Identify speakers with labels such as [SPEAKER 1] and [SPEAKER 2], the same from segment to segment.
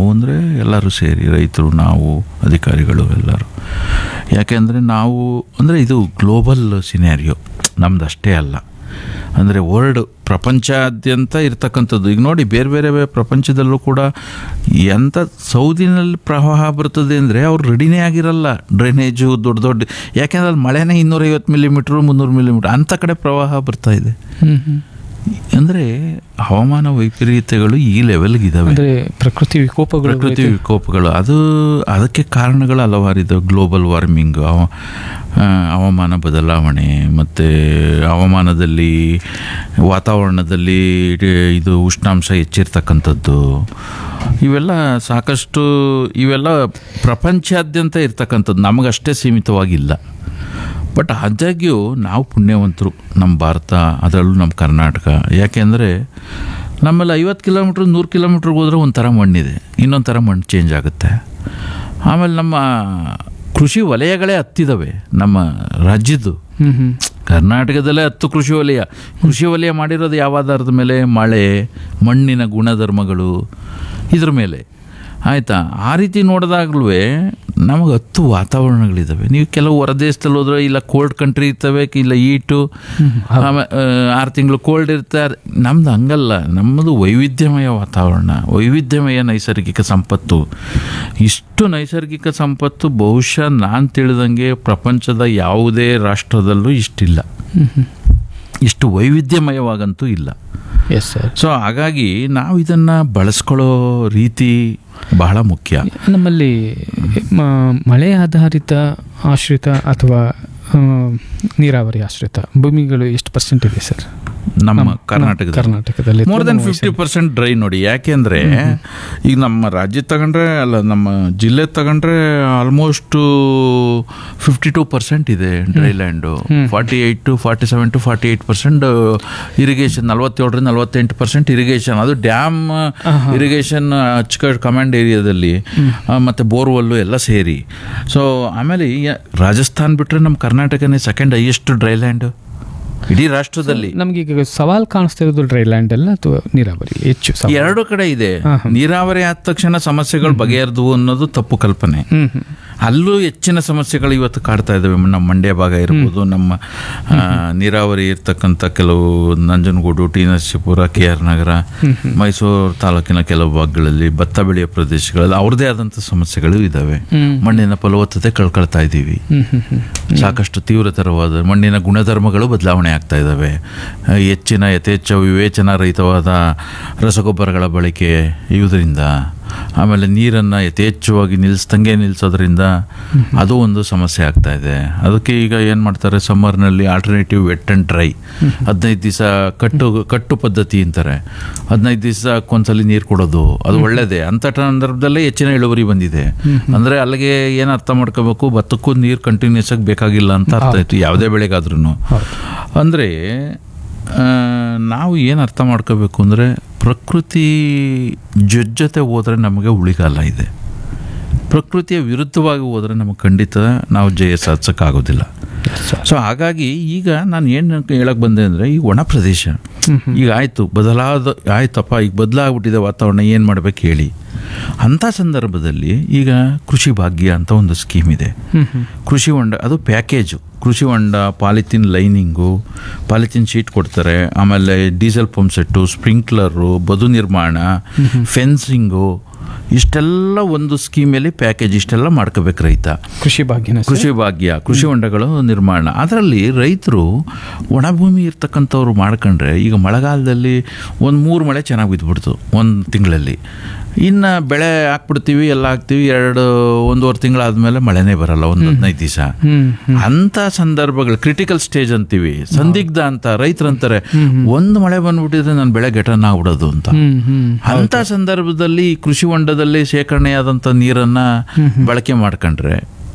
[SPEAKER 1] ನಾವು ಅಂದರೆ ಎಲ್ಲರೂ ಸೇರಿ, ರೈತರು, ನಾವು, ಅಧಿಕಾರಿಗಳು ಎಲ್ಲರೂ. ಯಾಕೆಂದರೆ ನಾವು ಅಂದರೆ ಇದು ಗ್ಲೋಬಲ್ ಸಿನಾರಿಯೋ, ನಮ್ದು ಅಷ್ಟೇ ಅಲ್ಲ, ಅಂದರೆ ವರ್ಲ್ಡ್ ಪ್ರಪಂಚಾದ್ಯಂತ ಇರ್ತಕ್ಕಂಥದ್ದು. ಈಗ ನೋಡಿ, ಬೇರೆ ಬೇರೆ ಪ್ರಪಂಚದಲ್ಲೂ ಕೂಡ ಎಂಥ ಸೌದಿನಲ್ಲಿ ಪ್ರವಾಹ ಬರ್ತದೆ ಅಂದರೆ ಅವ್ರು ರೆಡಿನೇ ಆಗಿರಲ್ಲ, ಡ್ರೈನೇಜು ದೊಡ್ಡ ದೊಡ್ಡ, ಯಾಕೆಂದ್ರೆ ಅಲ್ಲಿ ಮಳೆನೇ 250 ಮಿಲಿಮೀಟ್ರು 300 ಮಿಲಿಮೀಟ್ರ್ ಅಂಥ ಕಡೆ ಪ್ರವಾಹ ಬರ್ತಾ ಇದೆ. ಅಂದರೆ ಹವಾಮಾನ ವೈಪರೀತ್ಯಗಳು ಈ ಲೆವೆಲ್ಗಿದ್ದಾವೆ,
[SPEAKER 2] ಪ್ರಕೃತಿ ವಿಕೋಪಗಳು.
[SPEAKER 1] ಅದಕ್ಕೆ ಕಾರಣಗಳು ಹಲವಾರಿದ್ದಾವೆ. ಗ್ಲೋಬಲ್ ವಾರ್ಮಿಂಗ್, ಹವಾಮಾನ ಬದಲಾವಣೆ, ಮತ್ತು ಹವಾಮಾನದಲ್ಲಿ ವಾತಾವರಣದಲ್ಲಿ ಇದು ಉಷ್ಣಾಂಶ ಹೆಚ್ಚಿರ್ತಕ್ಕಂಥದ್ದು, ಇವೆಲ್ಲ ಸಾಕಷ್ಟು, ಇವೆಲ್ಲ ಪ್ರಪಂಚಾದ್ಯಂತ ಇರ್ತಕ್ಕಂಥದ್ದು, ನಮಗಷ್ಟೇ ಸೀಮಿತವಾಗಿಲ್ಲ. ಬಟ್ ಆದಾಗ್ಯೂ ನಾವು ಪುಣ್ಯವಂತರು, ನಮ್ಮ ಭಾರತ, ಅದರಲ್ಲೂ ನಮ್ಮ ಕರ್ನಾಟಕ. ಯಾಕೆಂದರೆ ನಮ್ಮಲ್ಲಿ 50 ಕಿಲೋಮೀಟ್ರ್ 100 ಕಿಲೋಮೀಟ್ರಿಗೆ ಹೋದರೆ ಒಂಥರ ಮಣ್ಣಿದೆ, ಇನ್ನೊಂದು ಥರ ಮಣ್ಣು ಚೇಂಜ್ ಆಗುತ್ತೆ. ಆಮೇಲೆ ನಮ್ಮ ಕೃಷಿ ವಲಯಗಳೇ ಹತ್ತಿದ್ದಾವೆ ನಮ್ಮ ರಾಜ್ಯದ್ದು. ಕರ್ನಾಟಕದಲ್ಲೇ 10 ಕೃಷಿ ವಲಯ ಮಾಡಿರೋದು ಯಾವ ಆಧಾರದ ಮೇಲೆ? ಮಳೆ, ಮಣ್ಣಿನ ಗುಣಧರ್ಮಗಳು, ಇದ್ರ ಮೇಲೆ. ಆಯಿತಾ? ಆ ರೀತಿ ನೋಡಿದಾಗ್ಲೂ ನಮಗೆ 10 ವಾತಾವರಣಗಳಿದ್ದಾವೆ. ನೀವು ಕೆಲವು ಹೊರದೇಶದಲ್ಲಿ ಹೋದ್ರೆ ಇಲ್ಲ ಕೋಲ್ಡ್ ಕಂಟ್ರಿ ಇರ್ತವೆ, ಇಲ್ಲ ಈಟು, ಆಮೇಲೆ 6 ತಿಂಗಳು ಕೋಲ್ಡ್ ಇರ್ತಾರೆ. ನಮ್ದು ಹಂಗಲ್ಲ, ನಮ್ಮದು ವೈವಿಧ್ಯಮಯ ವಾತಾವರಣ, ವೈವಿಧ್ಯಮಯ ನೈಸರ್ಗಿಕ ಸಂಪತ್ತು. ಇಷ್ಟು ನೈಸರ್ಗಿಕ ಸಂಪತ್ತು ಬಹುಶಃ ನಾನು ತಿಳಿದಂಗೆ ಪ್ರಪಂಚದ ಯಾವುದೇ ರಾಷ್ಟ್ರದಲ್ಲೂ ಇಷ್ಟಿಲ್ಲ, ಇಷ್ಟು ವೈವಿಧ್ಯಮಯವಾಗಂತೂ ಇಲ್ಲ.
[SPEAKER 2] Yes sir.
[SPEAKER 1] ಸೊ ಹಾಗಾಗಿ ನಾವು ಇದನ್ನು ಬಳಸ್ಕೊಳ್ಳೋ ರೀತಿ ಬಹಳ ಮುಖ್ಯ.
[SPEAKER 2] ನಮ್ಮಲ್ಲಿ ಮಳೆ ಆಧಾರಿತ ಆಶ್ರಿತ ಅಥವಾ ನೀರಾವರಿ ಆಶ್ರಿತ ಭೂಮಿಗಳು ಎಷ್ಟು % ಇದೆ ಸರ್
[SPEAKER 1] ನಮ್ಮ ಕರ್ನಾಟಕದಲ್ಲಿ? ಮೋರ್ ದೆನ್ 50% ಡ್ರೈ ನೋಡಿ. ಯಾಕೆಂದರೆ ಈಗ ನಮ್ಮ ರಾಜ್ಯ ತಗೊಂಡ್ರೆ, ಅಲ್ಲ ನಮ್ಮ ಜಿಲ್ಲೆ ತಗೊಂಡ್ರೆ ಆಲ್ಮೋಸ್ಟ್ 52% ಇದೆ dry land. 47 to 48% irrigation, 47-48% irrigation. ಅದು ಡ್ಯಾಮ್ ಇರಿಗೇಷನ್, ಅಚ್ಚುಕಟ್ಟು ಕಮಾಂಡ್ ಏರಿಯಾದಲ್ಲಿ, ಮತ್ತು ಬೋರ್ವೆಲ್ಲು ಎಲ್ಲ ಸೇರಿ. ಸೊ ಆಮೇಲೆ ರಾಜಸ್ಥಾನ್ ಬಿಟ್ಟರೆ ನಮ್ಮ ಕರ್ನಾಟಕನೇ ಸೆಕೆಂಡ್ ಹೈಯೆಸ್ಟ್ ಡ್ರೈ ಲ್ಯಾಂಡು ಇಡೀ ರಾಷ್ಟ್ರದಲ್ಲಿ.
[SPEAKER 2] ನಮ್ಗೆ ಈಗ ಸವಾಲ್ ಕಾಣಿಸ್ತಾ ಇರೋದು ಡ್ರೈ ಲ್ಯಾಂಡ್ ಅಲ್ಲ ಅಥವಾ ನೀರಾವರಿ? ಹೆಚ್ಚು
[SPEAKER 1] ಎರಡು ಕಡೆ ಇದೆ. ನೀರಾವರಿ ಆದ ತಕ್ಷಣ ಸಮಸ್ಯೆಗಳು ಬಗೆಹರಿದವು ಅನ್ನೋದು ತಪ್ಪು ಕಲ್ಪನೆ. ಅಲ್ಲೂ ಹೆಚ್ಚಿನ ಸಮಸ್ಯೆಗಳು ಇವತ್ತು ಕಾಡ್ತಾ ಇದ್ದಾವೆ. ನಮ್ಮ ಮಂಡ್ಯ ಭಾಗ ಇರ್ಬೋದು, ನಮ್ಮ ನೀರಾವರಿ ಇರ್ತಕ್ಕಂಥ ಕೆಲವು ನಂಜನಗೂಡು, ಟಿ ನರಸೀಪುರ, KR ನಗರ, ಮೈಸೂರು ತಾಲೂಕಿನ ಕೆಲವು ಭಾಗಗಳಲ್ಲಿ ಭತ್ತ ಬೆಳೆಯೋ ಪ್ರದೇಶಗಳಲ್ಲಿ ಅವ್ರದ್ದೇ ಆದಂಥ ಸಮಸ್ಯೆಗಳು ಇದ್ದಾವೆ. ಮಣ್ಣಿನ ಫಲವತ್ತತೆ ಕಳ್ಕೊಳ್ತಾ ಇದ್ದೀವಿ. ಸಾಕಷ್ಟು ತೀವ್ರತರವಾದ ಮಣ್ಣಿನ ಗುಣಧರ್ಮಗಳು ಬದಲಾವಣೆ ಆಗ್ತಾ ಇದ್ದಾವೆ. ಯಥೇಚ್ಛ ವಿವೇಚನಾ ರಹಿತವಾದ ರಸಗೊಬ್ಬರಗಳ ಬಳಕೆ ಇವುದರಿಂದ, ಆಮೇಲೆ ನೀರನ್ನು ಯಥೇಚ್ಛವಾಗಿ ನಿಲ್ಲಿಸೋದ್ರಿಂದ ಅದು ಒಂದು ಸಮಸ್ಯೆ ಆಗ್ತಾ ಇದೆ. ಅದಕ್ಕೆ ಈಗ ಏನು ಮಾಡ್ತಾರೆ, ಸಮ್ಮರ್ನಲ್ಲಿ ಆಲ್ಟರ್ನೇಟಿವ್ ವೆಟ್ ಆ್ಯಂಡ್ ಡ್ರೈ, 15 ದಿವಸ ಕಟ್ಟು ಪದ್ಧತಿ ಅಂತಾರೆ. 15 ದಿವಸಕ್ಕೊಂದ್ಸಲಿ ನೀರು ಕೊಡೋದು, ಅದು ಒಳ್ಳೆಯದೇ. ಅಂಥ ಸಂದರ್ಭದಲ್ಲೇ ಹೆಚ್ಚಿನ ಇಳುವರಿ ಬಂದಿದೆ. ಅಂದರೆ ಅಲ್ಲಿಗೆ ಏನು ಅರ್ಥ ಮಾಡ್ಕೋಬೇಕು, ಭತ್ತಕ್ಕೂ ನೀರು ಕಂಟಿನ್ಯೂಸ್ ಆಗಿ ಬೇಕಾಗಿಲ್ಲ ಅಂತ ಅರ್ಥ ಆಯಿತು, ಯಾವುದೇ ಬೆಳೆಗಾದ್ರೂ. ಅಂದರೆ ನಾವು ಏನು ಅರ್ಥ ಮಾಡ್ಕೋಬೇಕು ಅಂದರೆ, ಪ್ರಕೃತಿ ಜೊತೆ ಹೋದರೆ ನಮಗೆ ಉಳಿಗಾಲ ಇದೆ. ಪ್ರಕೃತಿಯ ವಿರುದ್ಧವಾಗಿ ಹೋದರೆ ನಮಗೆ ಖಂಡಿತ ನಾವು ಜಯ ಸಾಧಿಸೋಕ್ಕಾಗೋದಿಲ್ಲ. ಸೊ ಹಾಗಾಗಿ ಈಗ ನಾನು ಏನು ಹೇಳಕ್ಕೆ ಬಂದೆ ಅಂದರೆ, ಈ ಒಣ ಪ್ರದೇಶ ಈಗ ಆಯ್ತಪ್ಪ, ಈಗ ಬದಲಾಗ್ಬಿಟ್ಟಿದೆ ವಾತಾವರಣ, ಏನು ಮಾಡ್ಬೇಕು ಹೇಳಿ. ಅಂಥ ಸಂದರ್ಭದಲ್ಲಿ ಈಗ ಕೃಷಿ ಭಾಗ್ಯ ಅಂತ ಒಂದು ಸ್ಕೀಮ್ ಇದೆ. ಕೃಷಿ ಹೊಂಡ, ಅದು ಪ್ಯಾಕೇಜು. ಕೃಷಿ ಹೊಂಡ, ಪಾಲಿಥಿನ್ ಲೈನಿಂಗು, ಪಾಲಿಥಿನ್ ಶೀಟ್ ಕೊಡ್ತಾರೆ, ಆಮೇಲೆ ಡೀಸೆಲ್ ಪಂಪ್ ಸೆಟ್ಟು, ಸ್ಪ್ರಿಂಕ್ಲರು, ಬದು ನಿರ್ಮಾಣ, ಫೆನ್ಸಿಂಗು, ಇಷ್ಟೆಲ್ಲ ಒಂದು ಸ್ಕೀಮಲ್ಲಿ ಪ್ಯಾಕೇಜ್ ಇಷ್ಟೆಲ್ಲ ಮಾಡ್ಕೋಬೇಕು ರೈತ. ಕೃಷಿ ಭಾಗ್ಯ, ಕೃಷಿ ಹೊಂಡಗಳು ನಿರ್ಮಾಣ. ಅದರಲ್ಲಿ ರೈತರು ಒಣಭೂಮಿ ಇರ್ತಕ್ಕಂಥವ್ರು ಮಾಡ್ಕೊಂಡ್ರೆ, ಈಗ ಮಳೆಗಾಲದಲ್ಲಿ 1-3 ಮಳೆ ಚೆನ್ನಾಗಿ ಬಿದ್ದುಬಿಡ್ತು 1 ತಿಂಗಳಲ್ಲಿ, ಇನ್ನು ಬೆಳೆ ಹಾಕ್ಬಿಡ್ತೀವಿ, ಎಲ್ಲ ಹಾಕ್ತೀವಿ, 1-1.5 ತಿಂಗಳಾದ್ಮೇಲೆ ಮಳೆನೇ ಬರಲ್ಲ, 15 ದಿವಸ. ಅಂಥ ಸಂದರ್ಭಗಳು ಕ್ರಿಟಿಕಲ್ ಸ್ಟೇಜ್ ಅಂತೀವಿ, ಸಂದಿಗ್ಧ ಅಂತ ರೈತರಂತಾರೆ. ಒಂದು ಮಳೆ ಬಂದ್ಬಿಟ್ಟಿದ್ರೆ ನನ್ನ ಬೆಳೆ ಘಟನೆ ಆಗ್ಬಿಡೋದು ಅಂತ. ಅಂಥ ಸಂದರ್ಭದಲ್ಲಿ ಕೃಷಿ ಹೊಂಡದಲ್ಲಿ ಶೇಖರಣೆಯಾದಂಥ ನೀರನ್ನು ಬಳಕೆ ಮಾಡ್ಕೊಂಡ್ರೆ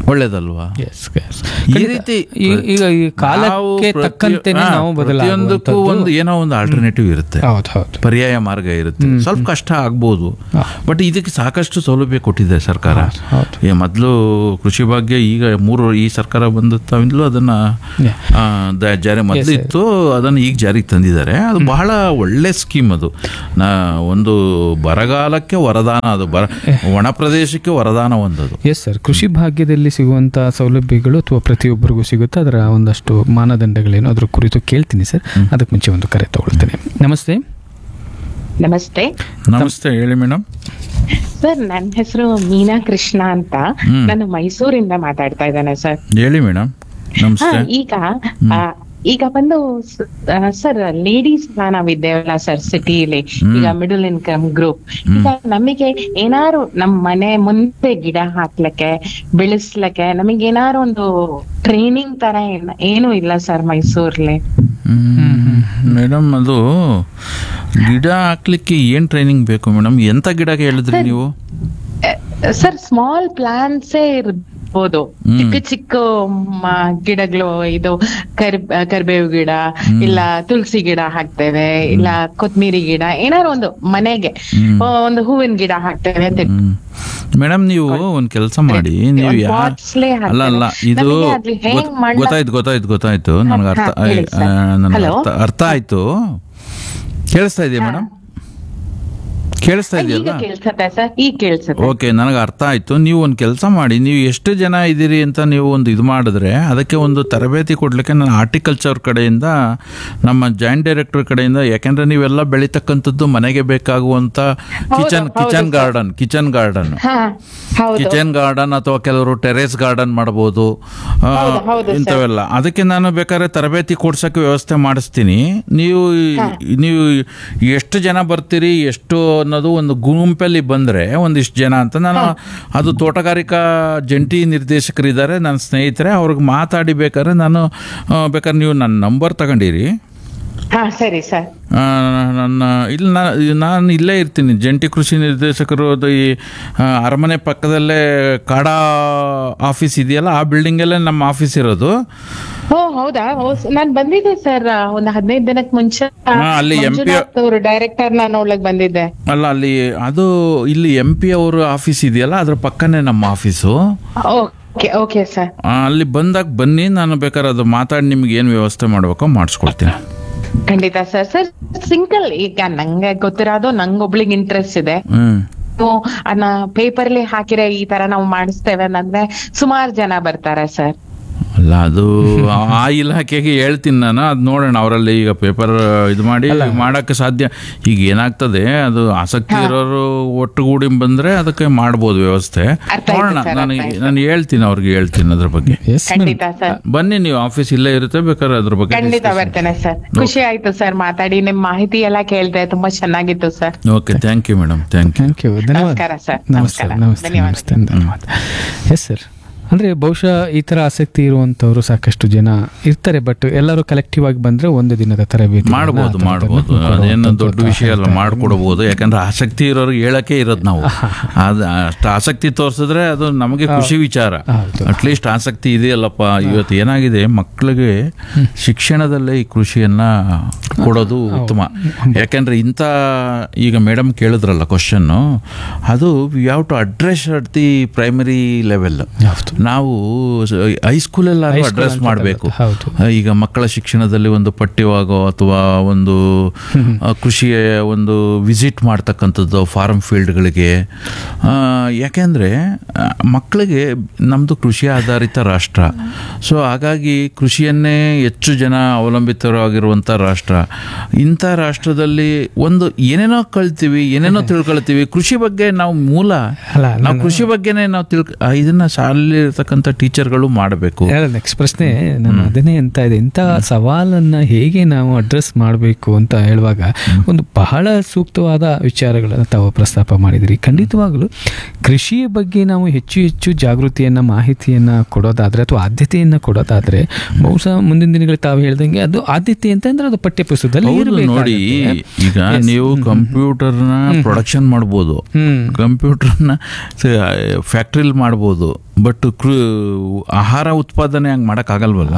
[SPEAKER 1] ಒಳ್ಳೇದಲ್ವಾ?
[SPEAKER 2] Yes, yes.
[SPEAKER 1] ಈ ರೀತಿ
[SPEAKER 2] ಈಗ ಈ ಕಾಲಕ್ಕೆ ತಕ್ಕಂತೆ ನಾವು
[SPEAKER 1] ಪ್ರತಿಯೊಂದಕ್ಕೂ ಒಂದು ಏನೋ ಒಂದು ಆಲ್ಟರ್ನೇಟಿವ್ ಇರುತ್ತೆ,
[SPEAKER 2] ಹೌದು
[SPEAKER 1] ಪರ್ಯಾಯ ಮಾರ್ಗ ಇರುತ್ತೆ. ಸ್ವಲ್ಪ ಕಷ್ಟ ಆಗ್ಬೋದು, ಬಟ್ ಇದಕ್ಕೆ ಸಾಕಷ್ಟು ಸೌಲಭ್ಯ ಕೊಟ್ಟಿದೆ ಸರ್ಕಾರ. ಮೊದಲು ಕೃಷಿ ಭಾಗ್ಯ ಈಗ ಈ ಸರ್ಕಾರ ಬಂದಿದ್ದಾಗಲೂ ಅದನ್ನ ಜಾರಿ ಮೊದಲು ಇತ್ತು, ಅದನ್ನು ಈಗ ಜಾರಿಗೆ ತಂದಿದ್ದಾರೆ. ಅದು ಬಹಳ ಒಳ್ಳೆ ಸ್ಕೀಮ್. ಅದು ಒಂದು ಬರಗಾಲಕ್ಕೆ ವರದಾನ, ಅದು ಒಣ ಪ್ರದೇಶಕ್ಕೆ ವರದಾನ ಒಂದದು.
[SPEAKER 2] ಎಸ್ ಸರ್, ಕೃಷಿ ಭಾಗ್ಯದಲ್ಲಿ ಸಿಗುವಂಥ ಸೌಲಭ್ಯಗಳು ಅಥವಾ ಪ್ರತಿಯೊಬ್ಬರಿಗೂ ಸಿಗುತ್ತೆ, ಅದರ ಒಂದಷ್ಟು ಮಾನದಂಡಗಳೇನು ಅದ್ರ ಕುರಿತು ಕೇಳ್ತೀನಿ ಸರ್. ಅದಕ್ಕೆ ಮುಂಚೆ ಒಂದು ಕರೆ ತಗೊಳ್ತೇನೆ. ನಮಸ್ತೆ.
[SPEAKER 3] ನಮಸ್ತೆ.
[SPEAKER 1] ನಮಸ್ತೆ, ಹೇಳಿ ಮೇಡಮ್.
[SPEAKER 3] ಸರ್, ನನ್ನ ಹೆಸರು ಮೀನಾ ಕೃಷ್ಣ ಅಂತ, ನಾನು ಮೈಸೂರಿಂದ ಮಾತಾಡ್ತಾ ಇದ್ದೇನೆ ಸರ್.
[SPEAKER 1] ಹೇಳಿ ಮೇಡಮ್. ನಮಸ್ತೆ.
[SPEAKER 3] ಈಗ ಬಂದು ಸರ್, ಲೇಡೀಸ್ ನಾವಿದ್ದೇವಲ್ಲ ಸರ್ ಸಿಟಿಲಿ, ಈಗ ಮಿಡಲ್ ಇನ್ಕಮ್ ಗ್ರೂಪ್, ಈಗ ನಮಗೆ ಏನಾರು ನಮ್ ಮನೆ ಮುಂದೆ ಗಿಡ ಹಾಕ್ಲಿಕ್ಕೆ ಬೆಳೆಸ್ಲಿಕ್ಕೆ ನಮಗೆ ಏನಾರು ಒಂದು ಟ್ರೈನಿಂಗ್ ತರ ಏನು ಇಲ್ಲ ಸರ್ ಮೈಸೂರ್ಲಿ?
[SPEAKER 1] ಮೇಡಮ್, ಅದು ಗಿಡ ಹಾಕ್ಲಿಕ್ಕೆ ಏನ್ ಟ್ರೈನಿಂಗ್ ಬೇಕು ಮೇಡಮ್? ಎಂತ ಗಿಡ ಹೇಳಿದ್ರಿ ನೀವು?
[SPEAKER 3] ಸರ್, ಸ್ಮಾಲ್ ಪ್ಲಾಂಟ್ಸೇ ಇರ್ಬೋದು, ಚಿಕ್ಕ ಚಿಕ್ಕ ಗಿಡಗಳು, ಇದು ಕರಿಬೇವು ಗಿಡ ಇಲ್ಲ ತುಳಸಿ ಗಿಡ ಹಾಕ್ತೇವೆ, ಇಲ್ಲ ಕೊತ್ಮೀರಿ ಗಿಡ, ಏನಾದ್ರು ಒಂದು ಮನೆಗೆ ಒಂದು ಹೂವಿನ ಗಿಡ ಹಾಕ್ತೇವೆ ಅಂತ.
[SPEAKER 1] ಮೇಡಮ್, ನೀವು ಒಂದ್ ಕೆಲಸ ಮಾಡಿ, ನೀವು ಅಲ್ಲ ಇದು ಗೊತ್ತಾಯ್ತು ನನಗೆ, ಅರ್ಥ ಆಯ್ತು. ಕೇಳಿಸ್ತಾ ಇದೆಯಾ ಮೇಡಮ್? ಕೇಳಿಸ್ತಾ ಇದೆಯಲ್ಲ? ಓಕೆ, ನನಗೆ ಅರ್ಥ ಆಯ್ತು. ನೀವು ಒಂದು ಕೆಲಸ ಮಾಡಿ, ನೀವು ಎಷ್ಟು ಜನ ಇದ್ದೀರಿ ಅಂತ ನೀವು ಒಂದು ಇದು ಮಾಡಿದ್ರೆ ಅದಕ್ಕೆ ಒಂದು ತರಬೇತಿ ಕೊಡ್ಲಿಕ್ಕೆ ನಾನು ಹಾರ್ಟಿಕಲ್ಚರ್ ಕಡೆಯಿಂದ, ನಮ್ಮ ಜಾಯಿಂಟ್ ಡೈರೆಕ್ಟರ್ ಕಡೆಯಿಂದ, ಯಾಕೆಂದ್ರೆ ನೀವೆಲ್ಲ ಬೆಳಿತಕ್ಕಂಥದ್ದು ಮನೆಗೆ ಬೇಕಾಗುವಂತ ಕಿಚನ್ ಗಾರ್ಡನ್ ಅಥವಾ ಕೆಲವರು ಟೆರೇಸ್ ಗಾರ್ಡನ್ ಮಾಡಬಹುದು, ಇಂಥವೆಲ್ಲ. ಅದಕ್ಕೆ ನಾನು ಬೇಕಾದ್ರೆ ತರಬೇತಿ ಕೊಡ್ಸಕ್ಕೆ ವ್ಯವಸ್ಥೆ ಮಾಡಿಸ್ತೀನಿ. ನೀವು ಎಷ್ಟು ಜನ ಬರ್ತೀರಿ, ಎಷ್ಟು ಅನ್ನೋದು ಒಂದು ಗುಂಪಲ್ಲಿ ಬಂದರೆ ಒಂದಿಷ್ಟು ಜನ ಅಂತ ನಾನು, ಅದು ತೋಟಗಾರಿಕಾ ಜಂಟಿ ನಿರ್ದೇಶಕರಿದ್ದಾರೆ ನನ್ನ ಸ್ನೇಹಿತರೆ, ಅವ್ರಿಗೆ ಮಾತಾಡಿ ಬೇಕಾದ್ರೆ ನೀವು ನನ್ನ ನಂಬರ್ ತಗೊಂಡಿರಿ.
[SPEAKER 3] ಸರಿ ಸರ್.
[SPEAKER 1] ನಾನು ಇಲ್ಲೇ ಇರ್ತೀನಿ, ಜಂಟಿ ಕೃಷಿ ನಿರ್ದೇಶಕರು. ಅದು ಈ ಅರಮನೆ ಪಕ್ಕದಲ್ಲೇ ಕಾಡಾ ಆಫೀಸ್ ಇದೆಯಲ್ಲ, ಆ ಬಿಲ್ಡಿಂಗಲ್ಲೇ ನಮ್ಮ ಆಫೀಸ್ ಇರೋದು.
[SPEAKER 3] ಹೌದಾ? ನಾನು ಬಂದಿದ್ದೆ ಸರ್ ಒಂದು 15 ದಿನಕ್ಕೆ ಮುಂಚೆ.
[SPEAKER 1] ಅಲ್ಲಿ MP
[SPEAKER 3] ಡೈರೆಕ್ಟರ್ ನಾನು ಒಳಗೆ ಬಂದಿದ್ದೆ.
[SPEAKER 1] ಅಲ್ಲ, ಅದು ಇಲ್ಲಿ MP ಅವ್ರ ಆಫೀಸ್ ಇದೆಯಲ್ಲ, ಅದ್ರ ಪಕ್ಕನೇ ನಮ್ಮ ಆಫೀಸು.
[SPEAKER 3] Okay sir.
[SPEAKER 1] ಅಲ್ಲಿ ಬಂದಾಗ ಬನ್ನಿ, ನಾನು ಬೇಕಾದ್ರೆ ಅದು ಮಾತಾಡಿ ನಿಮ್ಗೆ ಏನು ವ್ಯವಸ್ಥೆ ಮಾಡ್ಬೇಕೋ ಮಾಡಿಸ್ಕೊಡ್ತೀನಿ.
[SPEAKER 3] ಖಂಡಿತ ಸರ್. ಸರ್, ಸಿಂಗಲ್ ಈಗ ನಂಗೆ ಗೊತ್ತಿರೋದು, ನಂಗೊಬ್ಳಿಗೆ ಇಂಟ್ರೆಸ್ಟ್ ಇದೆ. ಅದನ್ನ ಪೇಪರ್ಲಿ ಹಾಕಿದ್ರೆ ಈ ತರ ನಾವು ಮಾಡಿಸ್ತೇವೆ ಅಂದ್ರೆ ಸುಮಾರು ಜನ ಬರ್ತಾರೆ ಸರ್.
[SPEAKER 1] ಅಲ್ಲ, ಅದು ಆ ಇಲಾಖೆಗೆ ಹೇಳ್ತೀನಿ ನಾನು, ಅದು ನೋಡೋಣ ಅವರಲ್ಲಿ ಈಗ ಪೇಪರ್ ಇದು ಮಾಡಿ ಮಾಡಕ್ಕೆ ಸಾಧ್ಯ. ಈಗ ಏನಾಗ್ತದೆ, ಅದು ಆಸಕ್ತಿ ಇರೋರು ಒಟ್ಟುಗೂಡಿ ಬಂದ್ರೆ ಅದಕ್ಕೆ ಮಾಡ್ಬೋದು ವ್ಯವಸ್ಥೆ. ನೋಡೋಣ, ನಾನು ಹೇಳ್ತೀನಿ, ಅವ್ರಿಗೆ ಹೇಳ್ತೀನಿ ಅದ್ರ ಬಗ್ಗೆ. ಬನ್ನಿ, ನೀವು ಆಫೀಸ್ ಇಲ್ಲೇ ಇರುತ್ತೆ, ಬೇಕಾದ್ರೆ ಅದ್ರ ಬಗ್ಗೆ.
[SPEAKER 3] ಖಂಡಿತ ಬರ್ತೇನೆ ಸರ್. ಖುಷಿ ಆಯ್ತು ಸರ್ ಮಾತಾಡಿ, ನಿಮ್ ಮಾಹಿತಿ ಎಲ್ಲ ಕೇಳಿದೆ, ತುಂಬಾ ಚೆನ್ನಾಗಿತ್ತು sir.
[SPEAKER 1] Okay, thank you madam. Thank you.
[SPEAKER 3] ನಮಸ್ಕಾರ ಸರ್.
[SPEAKER 2] ಧನ್ಯವಾದ. ಎಸ್ ಸರ್, ಅಂದರೆ ಬಹುಶಃ ಈ ಥರ ಆಸಕ್ತಿ ಇರುವಂಥವ್ರು ಸಾಕಷ್ಟು ಜನ ಇರ್ತಾರೆ, ಬಟ್ ಎಲ್ಲರೂ ಕಲೆಕ್ಟಿವ್ ಆಗಿ ಬಂದರೆ ಒಂದು ದಿನದ ತರಬೇತಿ
[SPEAKER 1] ಮಾಡ್ಬೋದು. ಅದೇನು ದೊಡ್ಡ ವಿಷಯ ಅಲ್ಲ, ಮಾಡ್ಕೊಡ್ಬೋದು. ಯಾಕಂದ್ರೆ ಆಸಕ್ತಿ ಇರೋರಿಗೆ ಹೇಳಕ್ಕೆ ಇರೋದು ನಾವು. ಅಷ್ಟು ಆಸಕ್ತಿ ತೋರಿಸಿದ್ರೆ ಅದು ನಮಗೆ ಖುಷಿ ವಿಚಾರ. ಅಟ್ಲೀಸ್ಟ್ ಆಸಕ್ತಿ ಇದೆಯಲ್ಲಪ್ಪ. ಇವತ್ತು ಏನಾಗಿದೆ, ಮಕ್ಕಳಿಗೆ ಶಿಕ್ಷಣದಲ್ಲೇ ಈ ಕೃಷಿಯನ್ನ ಕೊಡೋದು ಉತ್ತಮ. ಯಾಕೆಂದ್ರೆ ಈಗ ಮೇಡಮ್ ಕೇಳಿದ್ರಲ್ಲ ಕ್ವಶನ್ನು, ಅದು we have to address at the primary level. ನಾವು ಹೈಸ್ಕೂಲಲ್ಲಿ ಅಡ್ರೆಸ್ ಮಾಡಬೇಕು. ಈಗ ಮಕ್ಕಳ ಶಿಕ್ಷಣದಲ್ಲಿ ಒಂದು ಪಠ್ಯವಾಗೋ ಅಥವಾ ಒಂದು ಕೃಷಿಯ ಒಂದು ವಿಸಿಟ್ ಮಾಡ್ತಕ್ಕಂಥದ್ದು ಫಾರ್ಮ್ ಫೀಲ್ಡ್ಗಳಿಗೆ. ಯಾಕೆಂದರೆ ಮಕ್ಕಳಿಗೆ ನಮ್ಮದು ಕೃಷಿ ಆಧಾರಿತ ರಾಷ್ಟ್ರ. ಸೊ ಹಾಗಾಗಿ ಕೃಷಿಯನ್ನೇ ಹೆಚ್ಚು ಜನ ಅವಲಂಬಿತರಾಗಿರುವಂಥ ರಾಷ್ಟ್ರ. ಇಂಥ ರಾಷ್ಟ್ರದಲ್ಲಿ ಒಂದು ಏನೇನೋ ಕಳ್ತೀವಿ, ಏನೇನೋ ತಿಳ್ಕೊಳ್ತೀವಿ. ಕೃಷಿ ಬಗ್ಗೆ ನಾವು ನಾವು ಕೃಷಿ ಬಗ್ಗೆನೇ ನಾವು ಇದನ್ನ ಶಾಲೆಯಲ್ಲಿ ಇರ್ತಕ್ಕಂಥ ಟೀಚರ್ಗಳು ಮಾಡಬೇಕು.
[SPEAKER 2] ನೆಕ್ಸ್ಟ್ ಪ್ರಶ್ನೆ ನಾನು ಅದನ್ನೇ ಅಂತ ಇದೆ, ಇಂಥ ಸವಾಲನ್ನ ಹೇಗೆ ನಾವು ಅಡ್ರೆಸ್ ಮಾಡಬೇಕು ಅಂತ ಹೇಳುವಾಗ ಒಂದು ಬಹಳ ಸೂಕ್ತವಾದ ವಿಚಾರಗಳನ್ನು ತಾವು ಪ್ರಸ್ತಾಪ ಮಾಡಿದ್ರಿ. ಖಂಡಿತವಾಗಲೂ ಕೃಷಿಯ ಬಗ್ಗೆ ನಾವು ಹೆಚ್ಚು ಹೆಚ್ಚು ಜಾಗೃತಿಯನ್ನ, ಮಾಹಿತಿಯನ್ನ ಕೊಡೋದಾದ್ರೆ ಅಥವಾ ಆದ್ಯತೆಯನ್ನ ಕೊಡೋದಾದ್ರೆ ಬಹುಶಃ ಮುಂದಿನ ದಿನಗಳಲ್ಲಿ ತಾವು ಹೇಳ್ದಂಗೆ ಅದು ಆದ್ಯತೆ ಅಂತಂದ್ರೆ ಅದು ಪಠ್ಯಪುಸ್ತಕದಲ್ಲಿ
[SPEAKER 1] ನೋಡಿ. ಈಗ ನೀವು ಕಂಪ್ಯೂಟರ್ನ ಪ್ರೊಡಕ್ಷನ್ ಮಾಡ್ಬೋದು, ಕಂಪ್ಯೂಟರ್ನ ಫ್ಯಾಕ್ಟ್ರಿಲಿ ಮಾಡ್ಬೋದು, ಬಟ್ ಆಹಾರ ಉತ್ಪಾದನೆ ಹಂಗೆ ಮಾಡೋಕ್ಕಾಗಲ್ವಲ್ಲ.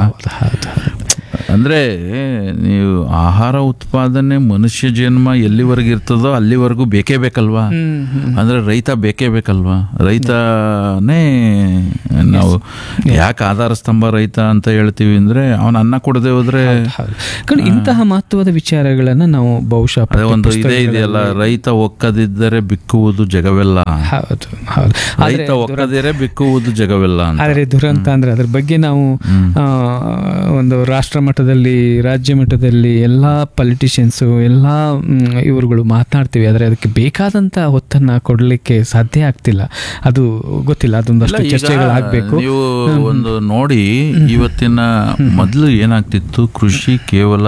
[SPEAKER 1] ಅಂದರೆ ನೀವು ಆಹಾರ ಉತ್ಪಾದನೆ ಮನುಷ್ಯ ಜನ್ಮ ಎಲ್ಲಿವರೆಗೆ ಇರ್ತದೋ ಅಲ್ಲಿವರೆಗೂ ಬೇಕೇ ಬೇಕಲ್ವಾ. ಅಂದರೆ ರೈತ ಬೇಕೇ ಬೇಕಲ್ವಾ. ರೈತನೇ ನಾವು ಯಾಕೆ ಆಧಾರ ಸ್ತಂಭ ರೈತ ಅಂತ ಹೇಳ್ತೀವಿ ಅಂದರೆ ಅವನ ಅನ್ನ ಕೊಡದೆ ಹೋದ್ರೆ.
[SPEAKER 2] ಇಂತಹ ಮಹತ್ವದ ವಿಚಾರಗಳನ್ನು ನಾವು ಬಹುಶಃ
[SPEAKER 1] ಅದೇ ಒಂದು ಇದೇ ಇದೆಯಲ್ಲ, ರೈತ ಒಕ್ಕದಿದ್ದರೆ ಬಿಕ್ಕುವುದು ಜಗವೆಲ್ಲ.
[SPEAKER 2] ಹೌದು ಹೌದು.
[SPEAKER 1] ರೈತ ಒಕ್ಕದಿರೆ ಬಿಕ್ಕುವುದು ಜಗವೆಲ್ಲ.
[SPEAKER 2] ಆದರೆ ದುರಂತ ಅಂದ್ರೆ ಅದ್ರ ಬಗ್ಗೆ ನಾವು ಒಂದು ರಾಷ್ಟ್ರ ಮಟ್ಟದಲ್ಲಿ, ರಾಜ್ಯ ಮಟ್ಟದಲ್ಲಿ ಎಲ್ಲ ಪೊಲಿಟಿಷಿಯನ್ಸು ಎಲ್ಲ ಇವರುಗಳು ಮಾತನಾಡ್ತೀವಿ, ಆದರೆ ಅದಕ್ಕೆ ಬೇಕಾದಂತ ಹೊತ್ತನ್ನ ಕೊಡಲಿಕ್ಕೆ ಸಾಧ್ಯ ಆಗ್ತಿಲ್ಲ. ಅದು ಗೊತ್ತಿಲ್ಲ, ಅದೊಂದಷ್ಟು ಚರ್ಚೆಗಳಾಗಬೇಕು.
[SPEAKER 1] ನೀವು ಒಂದು ನೋಡಿ, ಇವತ್ತಿನ ಮೊದಲು ಏನಾಗ್ತಿತ್ತು, ಕೃಷಿ ಕೇವಲ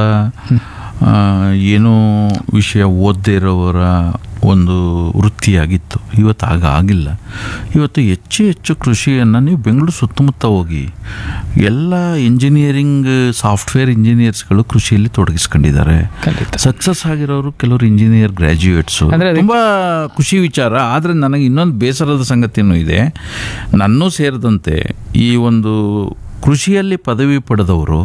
[SPEAKER 1] ಏನೋ ವಿಷಯ ಓದದೇ ಇರೋವರ ಒಂದು ವೃತ್ತಿಯಾಗಿತ್ತು. ಇವತ್ತು ಆಗಿಲ್ಲ. ಇವತ್ತು ಹೆಚ್ಚು ಹೆಚ್ಚು ಕೃಷಿಯನ್ನು ನೀವು ಬೆಂಗಳೂರು ಸುತ್ತಮುತ್ತ ಹೋಗಿ ಎಲ್ಲ ಇಂಜಿನಿಯರಿಂಗ್ ಸಾಫ್ಟ್ವೇರ್ ಇಂಜಿನಿಯರ್ಸ್ಗಳು ಕೃಷಿಯಲ್ಲಿ ತೊಡಗಿಸ್ಕೊಂಡಿದ್ದಾರೆ. ಸಕ್ಸಸ್ ಆಗಿರೋರು ಕೆಲವರು ಇಂಜಿನಿಯರ್ ಗ್ರ್ಯಾಜುಯೇಟ್ಸು. ತುಂಬ ಖುಷಿ ವಿಚಾರ. ಆದರೆ ನನಗೆ ಇನ್ನೊಂದು ಬೇಸರದ ಸಂಗತಿನೂ ಇದೆ, ನನ್ನೂ ಸೇರಿದಂತೆ ಈ ಒಂದು ಕೃಷಿಯಲ್ಲಿ ಪದವಿ ಪಡೆದವರು